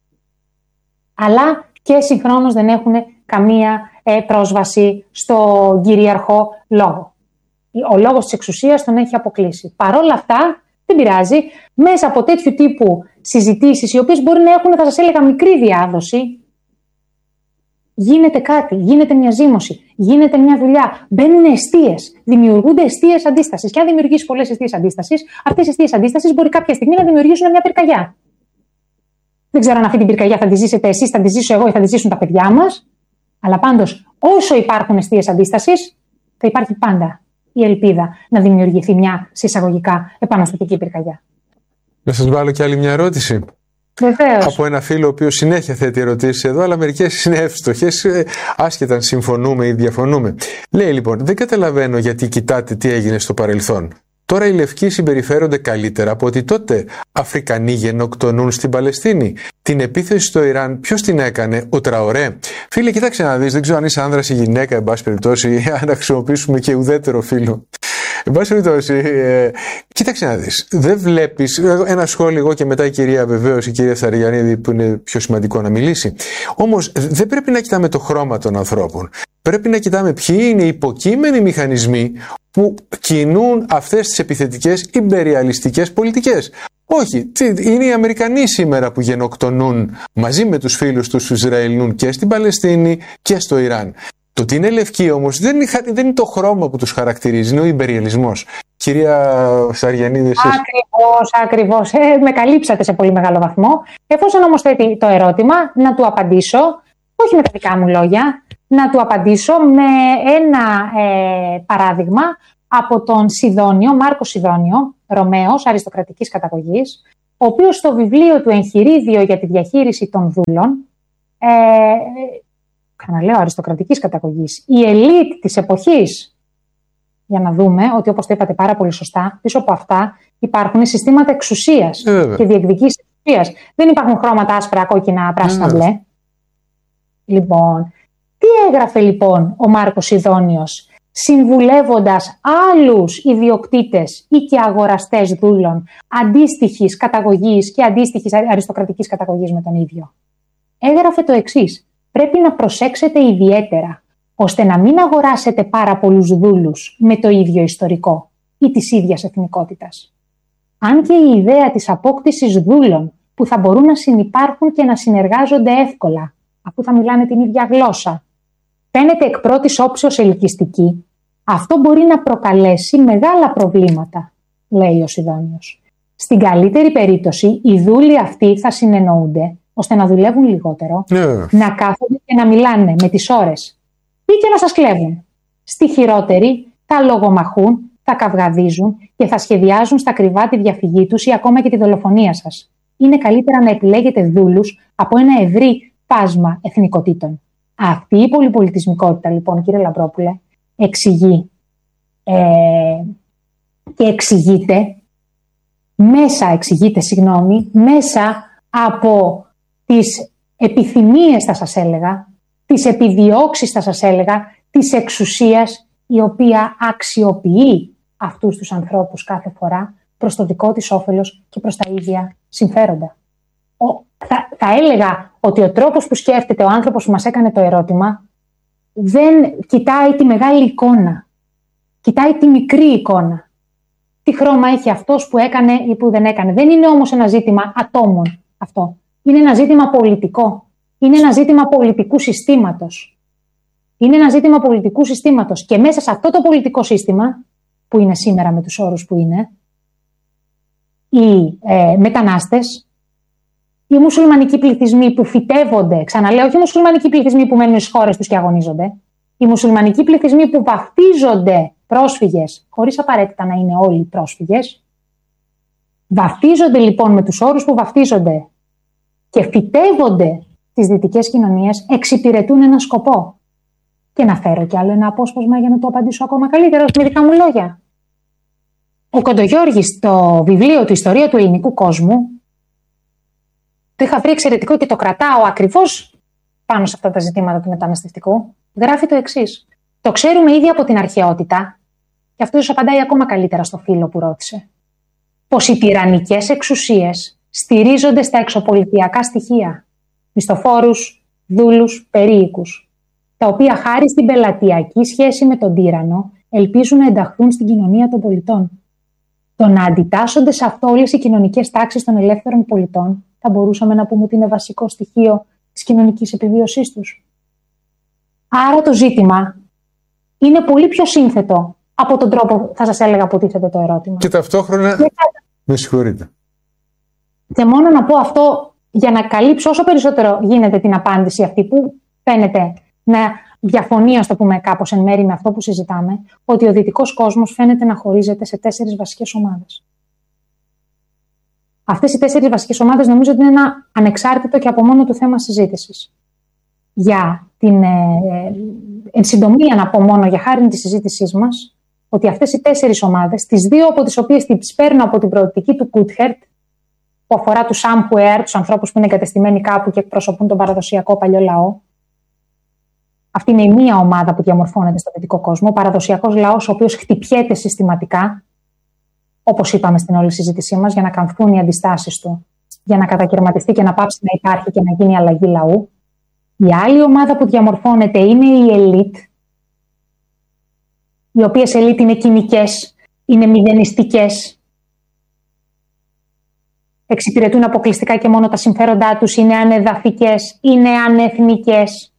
αλλά και συγχρόνως δεν έχουν καμία ε, πρόσβαση στο κυρίαρχο λόγο. Ο λόγος της εξουσίας τον έχει αποκλείσει. Παρ' όλα αυτά, δεν πειράζει, μέσα από τέτοιου τύπου συζητήσεις, οι οποίες μπορεί να έχουν, θα σας έλεγα, μικρή διάδοση, γίνεται κάτι, γίνεται μια ζήμωση, γίνεται μια δουλειά, μπαίνουν εστίες, δημιουργούνται εστίες αντίστασης. Και αν δημιουργήσει πολλές εστίες αντίστασης, αυτές οι εστίες αντίστασης μπορεί κάποια στιγμή να δημιουργήσουν μια πυρκαγιά. Δεν ξέρω αν αυτή την πυρκαγιά θα τη ζήσετε εσείς, θα τη ζήσω εγώ ή θα τη ζήσουν τα παιδιά μας. Αλλά πάντως, όσο υπάρχουν εστίες αντίστασης, θα υπάρχει πάντα η ελπίδα να δημιουργηθεί μια συσσαγωγικά επαναστατική πυρκαγιά. Να σας βάλω κι άλλη μια ερώτηση. Βεβαίως. Από ένα φίλο ο οποίος συνέχεια θέτει ερωτήσεις εδώ, αλλά μερικές είναι εύστοχες, άσχετα αν συμφωνούμε ή διαφωνούμε. Λέει λοιπόν, δεν καταλαβαίνω γιατί κοιτάτε τι έγινε στο παρελθόν. Τώρα οι λευκοί συμπεριφέρονται καλύτερα από ότι τότε. Αφρικανοί γενοκτονούν στην Παλαιστίνη. Την επίθεση στο Ιράν, ποιος την έκανε? Ο Τραωρέ. Φίλε, κοίταξε να δεις, δεν ξέρω αν είσαι άνδρας ή γυναίκα, εν πάση περιπτώσει, αν να χρησιμοποιήσουμε και ουδέτερο φίλο. Εν πάση περιπτώσει, ε, κοίταξε να δεις. Δεν βλέπεις. Ένα σχόλιο εγώ και μετά η κυρία, βεβαίως, η κυρία Σαριγιαννίδη, που είναι πιο σημαντικό να μιλήσει. Όμως δεν πρέπει να κοιτάμε το χρώμα των ανθρώπων. Πρέπει να κοιτάμε ποιοι είναι οι υποκείμενοι μηχανισμοί που κινούν αυτές τις επιθετικές ιμπεριαλιστικές πολιτικές. Όχι, είναι οι Αμερικανοί σήμερα που γενοκτονούν μαζί με τους φίλους τους Ισραηλινούν και στην Παλαιστίνη και στο Ιράν. Το ότι είναι λευκοί όμως δεν είναι, δεν είναι το χρώμα που τους χαρακτηρίζει, είναι ο ιμπεριαλισμός. Κυρία Σαριγιαννίδη, εσείς. Ακριβώς, ακριβώς. Ε, με καλύψατε σε πολύ μεγάλο βαθμό. Εφόσον όμως θέτει το ερώτημα, να του απαντήσω, όχι με τα δικά μου λόγια, να του απαντήσω με ένα ε, παράδειγμα από τον Σιδόνιο, Μάρκο Σιδόνιο, Ρωμαίος, αριστοκρατικής καταγωγής, ο οποίος στο βιβλίο του «Εγχειρίδιο για τη διαχείριση των δούλων», ε, ξαναλέω αριστοκρατικής καταγωγής, η ελίτ της εποχής, για να δούμε ότι, όπως το είπατε πάρα πολύ σωστά, πίσω από αυτά υπάρχουν συστήματα εξουσίας ε, και διεκδικήσεις εξουσίας. Δεν υπάρχουν χρώματα άσπρα, κόκκινα, πράσινα, μπλε. Ε, λοιπόν, τι έγραφε λοιπόν ο Μάρκος Σιδόνιος, συμβουλεύοντας άλλους ιδιοκτήτες ή και αγοραστές δούλων αντίστοιχης καταγωγής και αντίστοιχης αριστοκρατικής καταγωγής με τον ίδιο? Έγραφε το εξής: πρέπει να προσέξετε ιδιαίτερα ώστε να μην αγοράσετε πάρα πολλούς δούλους με το ίδιο ιστορικό ή της ίδιας εθνικότητας. Αν και η ιδέα της απόκτησης δούλων που θα μπορούν να συνυπάρχουν και να συνεργάζονται εύκολα, αφού θα μιλάνε την ίδια γλώσσα, φαίνεται εκ πρώτης όψεως ελκυστική, αυτό μπορεί να προκαλέσει μεγάλα προβλήματα, λέει ο Σιδόνιος. Στην καλύτερη περίπτωση, οι δούλοι αυτοί θα συνεννοούνται ώστε να δουλεύουν λιγότερο, yeah. να κάθονται και να μιλάνε με τις ώρες ή και να σας κλέβουν. Στη χειρότερη, θα λογομαχούν, θα καυγαδίζουν και θα σχεδιάζουν στα κρυβά τη διαφυγή τους ή ακόμα και τη δολοφονία σας. Είναι καλύτερα να επιλέγετε δούλους από ένα ευρύ φάσμα εθνικοτήτων. Αυτή η πολυπολιτισμικότητα, λοιπόν, κύριε Λαμπρόπουλε, εξηγεί ε, και εξηγείται μέσα, εξηγείται, συγγνώμη, μέσα από τις επιθυμίες, θα σας έλεγα, τις επιδιώξεις, θα σας έλεγα, της εξουσίας, η οποία αξιοποιεί αυτούς τους ανθρώπους κάθε φορά προς το δικό της όφελος και προς τα ίδια συμφέροντα. Ο, θα, θα έλεγα ότι ο τρόπος που σκέφτεται ο άνθρωπος που μας έκανε το ερώτημα δεν κοιτάει τη μεγάλη εικόνα. Κοιτάει τη μικρή εικόνα. Τι χρώμα έχει αυτός που έκανε ή που δεν έκανε. Δεν είναι όμως ένα ζήτημα ατόμων αυτό. Είναι ένα ζήτημα πολιτικό. Είναι ένα ζήτημα πολιτικού συστήματος. Είναι ένα ζήτημα πολιτικού συστήματος. Και μέσα σε αυτό το πολιτικό σύστημα, που είναι σήμερα με τους όρους που είναι, οι ε, μετανάστες, οι μουσουλμανικοί πληθυσμοί που φυτεύονται, ξαναλέω, όχι οι μουσουλμανικοί πληθυσμοί που μένουν στις χώρες τους και αγωνίζονται, οι μουσουλμανικοί πληθυσμοί που βαφτίζονται πρόσφυγες, χωρίς απαραίτητα να είναι όλοι πρόσφυγες, βαφτίζονται λοιπόν με τους όρους που βαφτίζονται και φυτεύονται στις δυτικές κοινωνίες, εξυπηρετούν ένα σκοπό. Και να φέρω κι άλλο ένα απόσπασμα για να το απαντήσω ακόμα καλύτερα με δικά μου λόγια. Ο Κοντογιώργης στο βιβλίο του «Ιστορία του ελληνικού κόσμου», το είχα βρει εξαιρετικό και το κρατάω ακριβώς πάνω σε αυτά τα ζητήματα του μεταναστευτικού, γράφει το εξής: το ξέρουμε ήδη από την αρχαιότητα, και αυτό ίσως απαντάει ακόμα καλύτερα στο φίλο που ρώτησε, πως οι τυραννικές εξουσίες στηρίζονται στα εξωπολιτιακά στοιχεία, μισθοφόρους, δούλους, περίοικους, τα οποία χάρη στην πελατειακή σχέση με τον τύραννο ελπίζουν να ενταχθούν στην κοινωνία των πολιτών. Το να αντιτάσσονται σε αυτό όλες οι κοινωνικές τάξεις των ελεύθερων πολιτών, θα μπορούσαμε να πούμε ότι είναι βασικό στοιχείο της κοινωνικής επιβίωσής τους. Άρα το ζήτημα είναι πολύ πιο σύνθετο από τον τρόπο, θα σας έλεγα, που τίθεται το ερώτημα. Και ταυτόχρονα, και... με συγχωρείτε. Και μόνο να πω αυτό για να καλύψω όσο περισσότερο γίνεται την απάντηση αυτή που φαίνεται να διαφωνεί, ας το πούμε κάπως εν μέρη με αυτό που συζητάμε, ότι ο δυτικός κόσμος φαίνεται να χωρίζεται σε τέσσερις βασικές ομάδες. Αυτές οι τέσσερις βασικές ομάδες νομίζω ότι είναι ένα ανεξάρτητο και από μόνο του θέμα συζήτησης. Για την ε, εν συντομία να πω μόνο για χάρη της συζήτησής μας, ότι αυτές οι τέσσερις ομάδες, τις δύο από τις οποίες τις παίρνω από την προοπτική του Κούτχερτ, που αφορά τους Somewhere, τους ανθρώπους που είναι εγκατεστημένοι κάπου και εκπροσωπούν τον παραδοσιακό παλιό λαό. Αυτή είναι η μία ομάδα που διαμορφώνεται στο δυτικό κόσμο, ο παραδοσιακός λαός, ο οποίος χτυπιέται συστηματικά, όπως είπαμε στην όλη συζήτησή μας, για να καμφθούν οι αντιστάσεις του, για να κατακαιρματιστεί και να πάψει να υπάρχει και να γίνει αλλαγή λαού. Η άλλη ομάδα που διαμορφώνεται είναι η ελίτ, οι οποίες ελίτ είναι κοινικές, είναι μηδενιστικές, εξυπηρετούν αποκλειστικά και μόνο τα συμφέροντά τους, είναι ανεδαφικές, είναι ανεθνικές.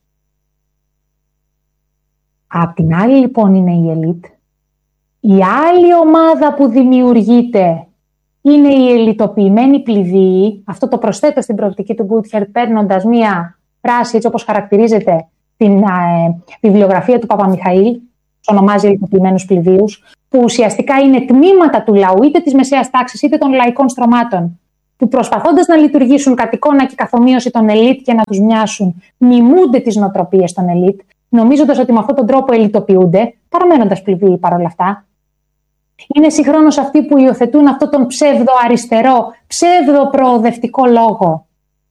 Απ' την άλλη λοιπόν είναι η ελίτ. Η άλλη ομάδα που δημιουργείται είναι η ελιτοποιημένη πληθύη. Αυτό το προσθέτω στην προοπτική του Γκούτχερτ, παίρνοντας μία φράση έτσι όπως χαρακτηρίζεται την ε, βιβλιογραφία του Παπαμιχαήλ. ονομάζει ελιτοποιημένους πληθύους, που ουσιαστικά είναι τμήματα του λαού, είτε της μεσαίας τάξης είτε των λαϊκών στρωμάτων, που προσπαθώντας να λειτουργήσουν κατ' εικόνα και καθομοίωση των ελίτ και να τους μοιάσουν, μιμούνται τις νοοτροπίες των ελίτ, νομίζοντας ότι με αυτόν τον τρόπο ελιτοποιούνται, παραμένοντας πληθύοι παρόλα αυτά. Είναι συγχρόνως αυτοί που υιοθετούν αυτόν τον ψεύδο-αριστερό, ψεύδο-προοδευτικό λόγο.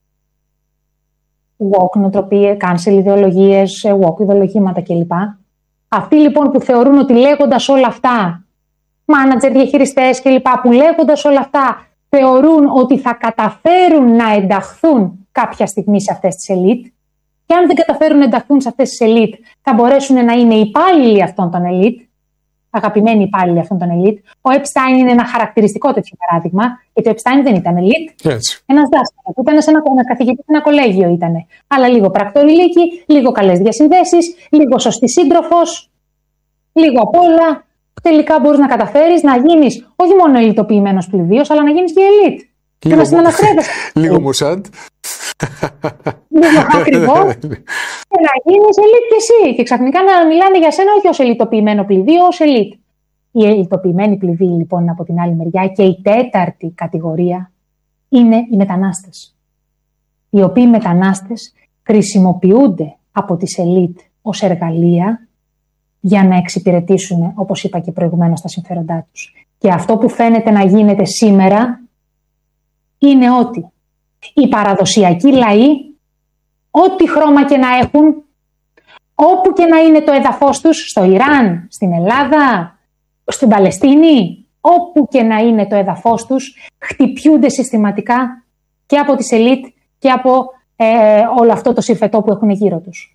Woke νοοτροπίες, cancel ιδεολογίες, woke ιδεολογήματα κλπ. Αυτοί λοιπόν που θεωρούν ότι λέγοντας όλα αυτά, μάνατζερ, διαχειριστές κλπ. Που λέγοντας όλα αυτά θεωρούν ότι θα καταφέρουν να ενταχθούν κάποια στιγμή σε αυτές τις ελίτ, και αν δεν καταφέρουν να ενταχθούν σε αυτές τις ελίτ, θα μπορέσουν να είναι υπάλληλοι αυτών των ελίτ, αγαπημένοι υπάλληλοι αυτών των ελίτ. Ο Epstein είναι ένα χαρακτηριστικό τέτοιο παράδειγμα, γιατί ο Epstein δεν ήταν ελίτ. Ένας δάσκαλος, ήταν σε ένα, ένα καθηγητή, ένα κολέγιο ήταν. Αλλά λίγο πρακτοριλίκη, λίγο καλές διασυνδέσεις, λίγο σωστή σύντροφος, λίγο απ' όλα. Τελικά μπορείς να καταφέρεις να γίνεις όχι μόνο ελιτοποιημένος πληθύος, αλλά να γίνεις και ελίτ. Και να συναναστρέφεσαι. Λίγο Μουσάντ. Λίγο ακριβώς. Και να γίνεις ελίτ και εσύ. Και ξαφνικά να μιλάνε για σένα όχι ως ελιτοποιημένο πληθύο, ως ελίτ. Οι ελιτοποιημένοι πληθύοι λοιπόν από την άλλη μεριά και η τέταρτη κατηγορία είναι οι μετανάστες. Οι οποίοι μετανάστες χρησιμοποιούνται από τις ελίτ ως εργαλεία για να εξυπηρετήσουν, όπως είπα και προηγουμένως, τα συμφέροντά τους. Και αυτό που φαίνεται να γίνεται σήμερα είναι ότι οι παραδοσιακοί λαοί, ό,τι χρώμα και να έχουν, όπου και να είναι το έδαφος τους, στο Ιράν, στην Ελλάδα, στην Παλαιστίνη, όπου και να είναι το έδαφος τους, χτυπιούνται συστηματικά και από τις ελίτ και από ε, όλο αυτό το συρφετό που έχουν γύρω τους.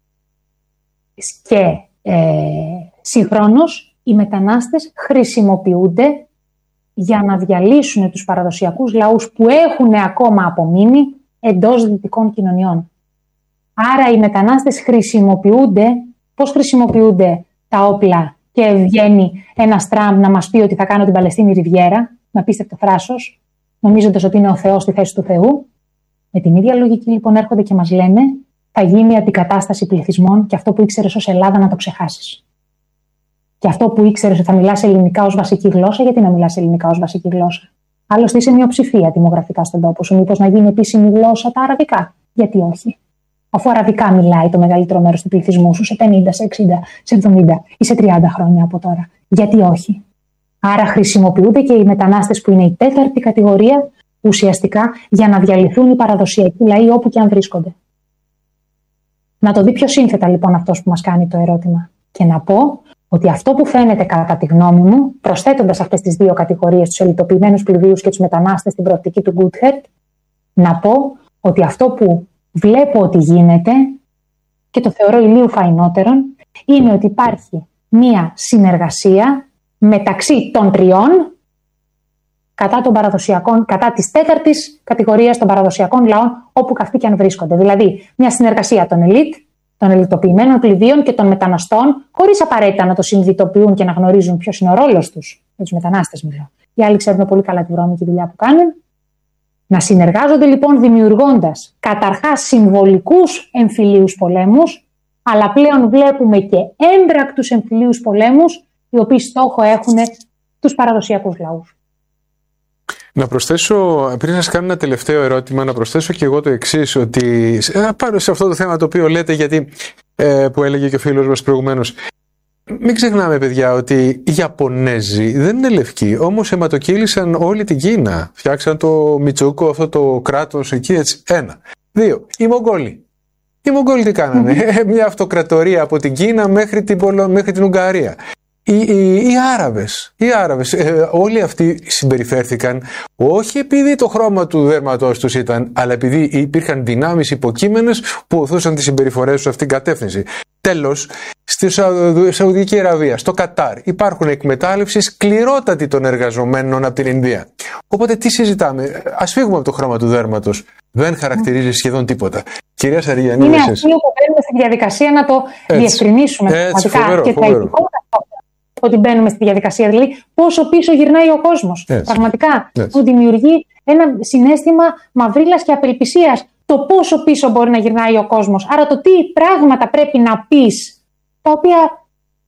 Και ε, συγχρόνως οι μετανάστες χρησιμοποιούνται για να διαλύσουν τους παραδοσιακούς λαούς που έχουν ακόμα απομείνει εντός δυτικών κοινωνιών. Άρα οι μετανάστες χρησιμοποιούνται, πώς χρησιμοποιούνται τα όπλα και βγαίνει ένας Τραμπ να μας πει ότι θα κάνω την Παλαιστίνη Ριβιέρα, με απίστευτο θράσος, νομίζοντας ότι είναι ο Θεός στη θέση του Θεού. Με την ίδια λογική λοιπόν έρχονται και μας λένε θα γίνει αντικατάσταση πληθυσμών και αυτό που ήξερες ως Ελλάδα να το ξεχάσεις. Και αυτό που ήξερες ότι θα μιλάς ελληνικά ως βασική γλώσσα, γιατί να μιλάς ελληνικά ως βασική γλώσσα. Άλλωστε είσαι μειοψηφία δημογραφικά στον τόπο σου. Μήπως να γίνει επίσημη γλώσσα τα αραβικά. Γιατί όχι. Αφού αραβικά μιλάει το μεγαλύτερο μέρος του πληθυσμού σου σε πενήντα, σε εξήντα, σε εβδομήντα ή σε τριάντα χρόνια από τώρα. Γιατί όχι. Άρα χρησιμοποιούνται και οι μετανάστες που είναι η τέταρτη κατηγορία ουσιαστικά για να διαλυθούν οι παραδοσιακοί λαοί όπου και αν βρίσκονται. Να το δει πιο σύνθετα λοιπόν αυτός που μας κάνει το ερώτημα. Και να πω ότι αυτό που φαίνεται κατά τη γνώμη μου, προσθέτοντας αυτές τις δύο κατηγορίες, τους ελιτοποιημένους πληθύους και τους μετανάστες στην προοπτική του Goodhart, να πω ότι αυτό που βλέπω ότι γίνεται και το θεωρώ ηλίου φαϊνότερον, είναι ότι υπάρχει μία συνεργασία μεταξύ των τριών κατά, των παραδοσιακών, κατά της τέταρτης κατηγορίας των παραδοσιακών λαών όπου και αυτοί και αν βρίσκονται. Δηλαδή, μια συνεργασία των ελίτ, των ελιτοποιημένων πληθύων και των μεταναστών, χωρίς απαραίτητα να το συνειδητοποιούν και να γνωρίζουν ποιος είναι ο ρόλος τους. Με τους μετανάστες μιλάω. Οι άλλοι ξέρουν πολύ καλά τη βρώμικη δουλειά που κάνουν. Να συνεργάζονται λοιπόν δημιουργώντας καταρχάς συμβολικούς εμφυλίους πολέμους, αλλά πλέον βλέπουμε και έμπρακτους εμφυλίους πολέμους, οι οποίοι στόχο έχουν τους παραδοσιακούς λαούς. Να προσθέσω, πριν σας κάνω ένα τελευταίο ερώτημα, να προσθέσω και εγώ το εξής, ότι πάρω σε αυτό το θέμα το οποίο λέτε, γιατί ε, που έλεγε και ο φίλος μας προηγουμένως. Μην ξεχνάμε, παιδιά, ότι οι Ιαπωνέζοι δεν είναι λευκοί, όμως αιματοκύλησαν όλη την Κίνα. Φτιάξαν το Μιτσούκο, αυτό το κράτος εκεί, έτσι. Ένα. Δύο. Οι Μογγόλοι. Οι Μογγόλοι τι κάνανε? Mm-hmm. Μια αυτοκρατορία από την Κίνα μέχρι την, Πολο... μέχρι την Ουγγαρία. Οι, οι, οι Άραβες, οι Άραβες ε, όλοι αυτοί συμπεριφέρθηκαν όχι επειδή το χρώμα του δέρματός τους ήταν, αλλά επειδή υπήρχαν δυνάμεις υποκείμενες που οθούσαν τις συμπεριφορές τους σε αυτήν την κατεύθυνση. Τέλος, στη Σαουδική Αραβία, στο Κατάρ, υπάρχουν εκμετάλλευση σκληρότατη των εργαζομένων από την Ινδία. Οπότε τι συζητάμε? Ας φύγουμε από το χρώμα του δέρματος. Δεν χαρακτηρίζει σχεδόν τίποτα. Κυρία Σαριγιαννίδη, είναι αυτό που μπαίνουμε στη διαδικασία να το έτσι, διευκρινίσουμε έτσι, φοβερό, και φοβερό. τα ότι μπαίνουμε στη διαδικασία, δηλαδή πόσο πίσω γυρνάει ο κόσμος. Έτσι. Πραγματικά έτσι. Μου δημιουργεί ένα συναίσθημα μαυρίλας και απελπισίας το πόσο πίσω μπορεί να γυρνάει ο κόσμος. Άρα το τι πράγματα πρέπει να πεις, τα οποία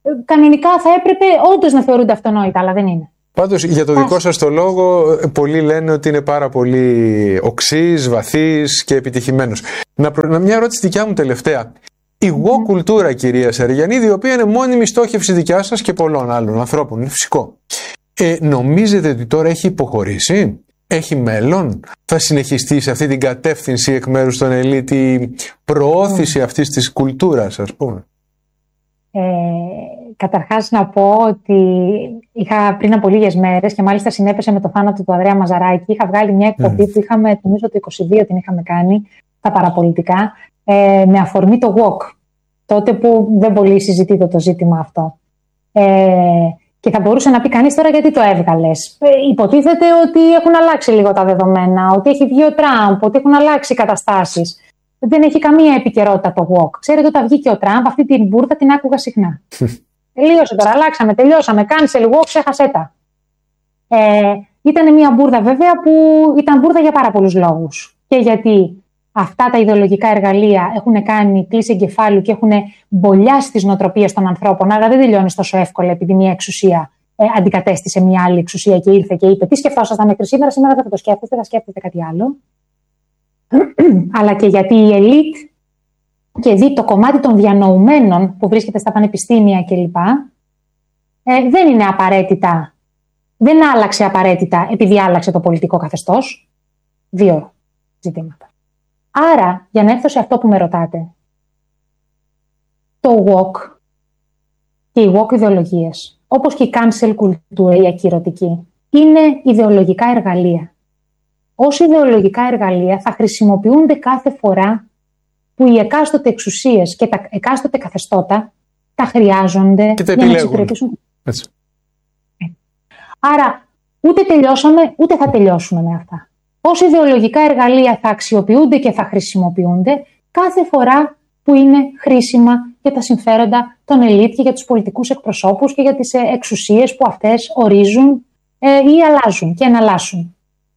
κανονικά θα έπρεπε όντως να θεωρούνται αυτονόητα, αλλά δεν είναι. Πάντως, για το δικό σας το λόγο, πολλοί λένε ότι είναι πάρα πολύ οξύς, βαθύς και επιτυχημένος. Να προ... Μια ερώτηση δικιά μου τελευταία. Η woke κουλτούρα, κυρία Σαριγιαννίδη, η οποία είναι μόνιμη στόχευση δικιά σας και πολλών άλλων ανθρώπων, είναι φυσικό. Ε, νομίζετε ότι τώρα έχει υποχωρήσει, έχει μέλλον, θα συνεχιστεί σε αυτή την κατεύθυνση εκ μέρους των ελίτ η προώθηση mm. αυτής της κουλτούρας, ας πούμε? Ε, καταρχάς να πω ότι είχα πριν από λίγες μέρες, και μάλιστα συνέπεσε με το θάνατο του Ανδρέα Μαζαράκη, είχα βγάλει μια εκπομπή mm. που είχαμε, νομίζω το είκοσι δύο την είχαμε κάνει, τα παραπολιτικά, ε, με αφορμή το woke, τότε που δεν πολύ συζητείται το ζήτημα αυτό. Ε, και θα μπορούσε να πει κανείς τώρα γιατί το έβγαλες. Ε, υποτίθεται ότι έχουν αλλάξει λίγο τα δεδομένα, ότι έχει βγει ο Τραμπ, ότι έχουν αλλάξει οι καταστάσεις. Δεν έχει καμία επικαιρότητα το woke. Ξέρετε, όταν βγήκε ο Τραμπ, αυτή την μπουρδα την άκουγα συχνά. Τελείωσε τώρα, αλλάξαμε, τελειώσαμε. Cancel woke, ξέχασέ τα. Ε, ήταν μια μπουρδα βέβαια που ήταν μπουρδα για πάρα πολλούς λόγους. Και γιατί αυτά τα ιδεολογικά εργαλεία έχουν κάνει κλίση εγκεφάλου και έχουν μπολιάσει τις νοοτροπίες των ανθρώπων. Άρα δεν τελειώνει τόσο εύκολα επειδή μια εξουσία ε, αντικατέστησε μια άλλη εξουσία και ήρθε και είπε: τι σκεφτόσασταν μέχρι σήμερα, σήμερα δεν θα το σκέφτεστε, θα σκέφτεται κάτι άλλο. Αλλά και γιατί η ελίτ και δει το κομμάτι των διανοουμένων που βρίσκεται στα πανεπιστήμια κλπ. Ε, δεν είναι απαραίτητα, δεν άλλαξε απαραίτητα επειδή άλλαξε το πολιτικό καθεστώς. Δύο ζητήματα. Άρα, για να έρθω σε αυτό που με ρωτάτε, το woke και οι woke ιδεολογίες, όπως και η cancel culture, η ακυρωτική, είναι ιδεολογικά εργαλεία. Ως ιδεολογικά εργαλεία θα χρησιμοποιούνται κάθε φορά που οι εκάστοτε εξουσίες και τα εκάστοτε καθεστώτα τα χρειάζονται και τα για να εξυπηρετήσουν. Έτσι. Άρα, ούτε τελειώσαμε, ούτε θα τελειώσουμε με αυτά. Ως ιδεολογικά εργαλεία θα αξιοποιούνται και θα χρησιμοποιούνται κάθε φορά που είναι χρήσιμα για τα συμφέροντα των ελίτ και για τους πολιτικούς εκπροσώπους και για τις εξουσίες που αυτές ορίζουν ε, ή αλλάζουν και εναλλάσσουν.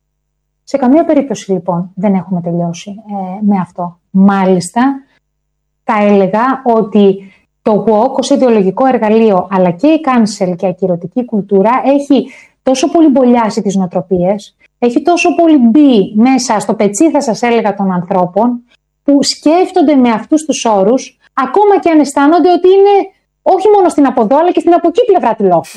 Σε καμία περίπτωση λοιπόν δεν έχουμε τελειώσει ε, με αυτό. Μάλιστα θα έλεγα ότι το woke ως ιδεολογικό εργαλείο αλλά και η cancel και η ακυρωτική κουλτούρα έχει τόσο πολύ μπολιάσει τις νοοτροπίες, έχει τόσο πολύ μπει μέσα στο πετσί, θα σας έλεγα, των ανθρώπων που σκέφτονται με αυτούς τους όρους ακόμα και αν αισθάνονται ότι είναι όχι μόνο στην από εδώ αλλά και στην από εκεί πλευρά του λόγου.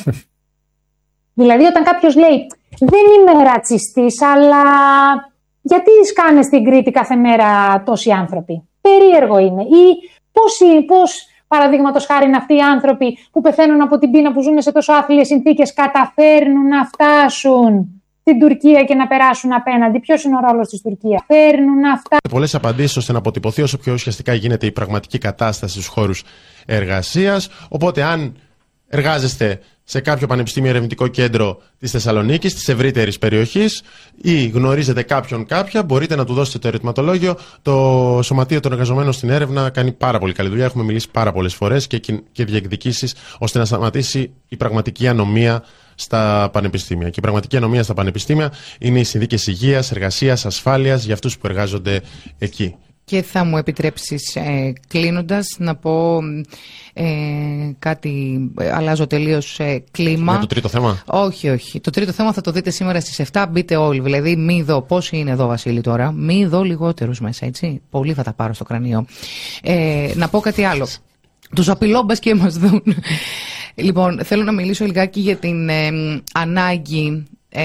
Δηλαδή όταν κάποιος λέει δεν είμαι ρατσιστής, αλλά γιατί σκάνε στην Κρήτη κάθε μέρα τόσοι άνθρωποι? Περίεργο είναι. Ή πώς, πώς παραδείγματος χάρη είναι αυτοί οι άνθρωποι που πεθαίνουν από την πείνα, που ζουν σε τόσο άθλιες συνθήκες, καταφέρνουν να φτάσουν στην Τουρκία και να περάσουν απέναντι? Ποιος είναι ο ρόλος της Τουρκίας? Φέρνουν αυτά. Πολλές απαντήσεις ώστε να αποτυπωθεί όσο πιο ουσιαστικά γίνεται η πραγματική κατάσταση στους χώρους εργασίας. Οπότε, αν εργάζεστε σε κάποιο πανεπιστήμιο ερευνητικό κέντρο της Θεσσαλονίκης, της ευρύτερης περιοχής, ή γνωρίζετε κάποιον κάποια, μπορείτε να του δώσετε το ερωτηματολόγιο. Το Σωματείο των Εργαζομένων στην Έρευνα κάνει πάρα πολύ καλή δουλειά. Έχουμε μιλήσει πάρα πολλές φορές και, και διεκδικήσεις ώστε να σταματήσει η πραγματική ανομία στα πανεπιστήμια. Και η πραγματική ανομία στα πανεπιστήμια είναι οι συνθήκες υγείας, εργασίας, ασφάλειας για αυτούς που εργάζονται εκεί. Και θα μου επιτρέψεις ε, κλείνοντας να πω ε, κάτι, ε, αλλάζω τελείως ε, κλίμα. Για το τρίτο θέμα. Όχι, όχι. Το τρίτο θέμα θα το δείτε σήμερα στις εφτά, μπείτε όλοι. Δηλαδή μη δω, πόσοι είναι εδώ Βασίλη τώρα, μη δω λιγότερους μέσα, έτσι. Πολλοί θα τα πάρω στο κρανίο. Ε, να πω κάτι άλλο. Τους απειλώ μπας και μας δουν. Λοιπόν, θέλω να μιλήσω λιγάκι για την ε, ανάγκη ε,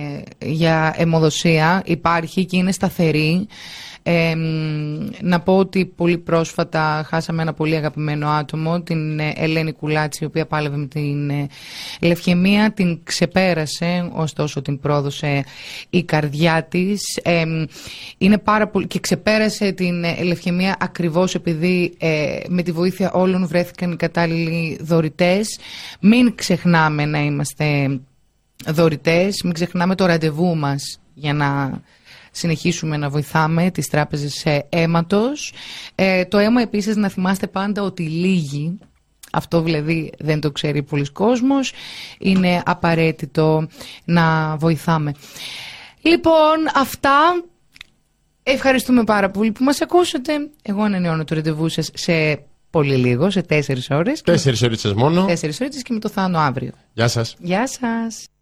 για αιμοδοσία. Υπάρχει και είναι σταθερή. Ε, να πω ότι πολύ πρόσφατα χάσαμε ένα πολύ αγαπημένο άτομο, την Ελένη Κουλάτση, η οποία πάλευε με την λευκαιμία, την ξεπέρασε, ωστόσο την πρόδωσε η καρδιά της. Ε, είναι πάρα πολύ, και ξεπέρασε την λευκαιμία ακριβώς επειδή ε, με τη βοήθεια όλων βρέθηκαν οι κατάλληλοι δωρητές. Μην ξεχνάμε να είμαστε δωρητές, μην ξεχνάμε το ραντεβού μας για να συνεχίσουμε να βοηθάμε τις τράπεζες αίματος. Ε, το αίμα επίσης να θυμάστε πάντα ότι λύγει. Αυτό δηλαδή δεν το ξέρει πολλοί κόσμος. Είναι απαραίτητο να βοηθάμε. Λοιπόν, αυτά. Ευχαριστούμε πάρα πολύ που μας ακούσατε. Εγώ ανανεώνω το ραντεβού σας σε πολύ λίγο, σε τέσσερις ώρες. Τέσσερις ώρες μόνο. Τέσσερις ώρες και με το Θάνο αύριο. Γεια σας. Γεια σας.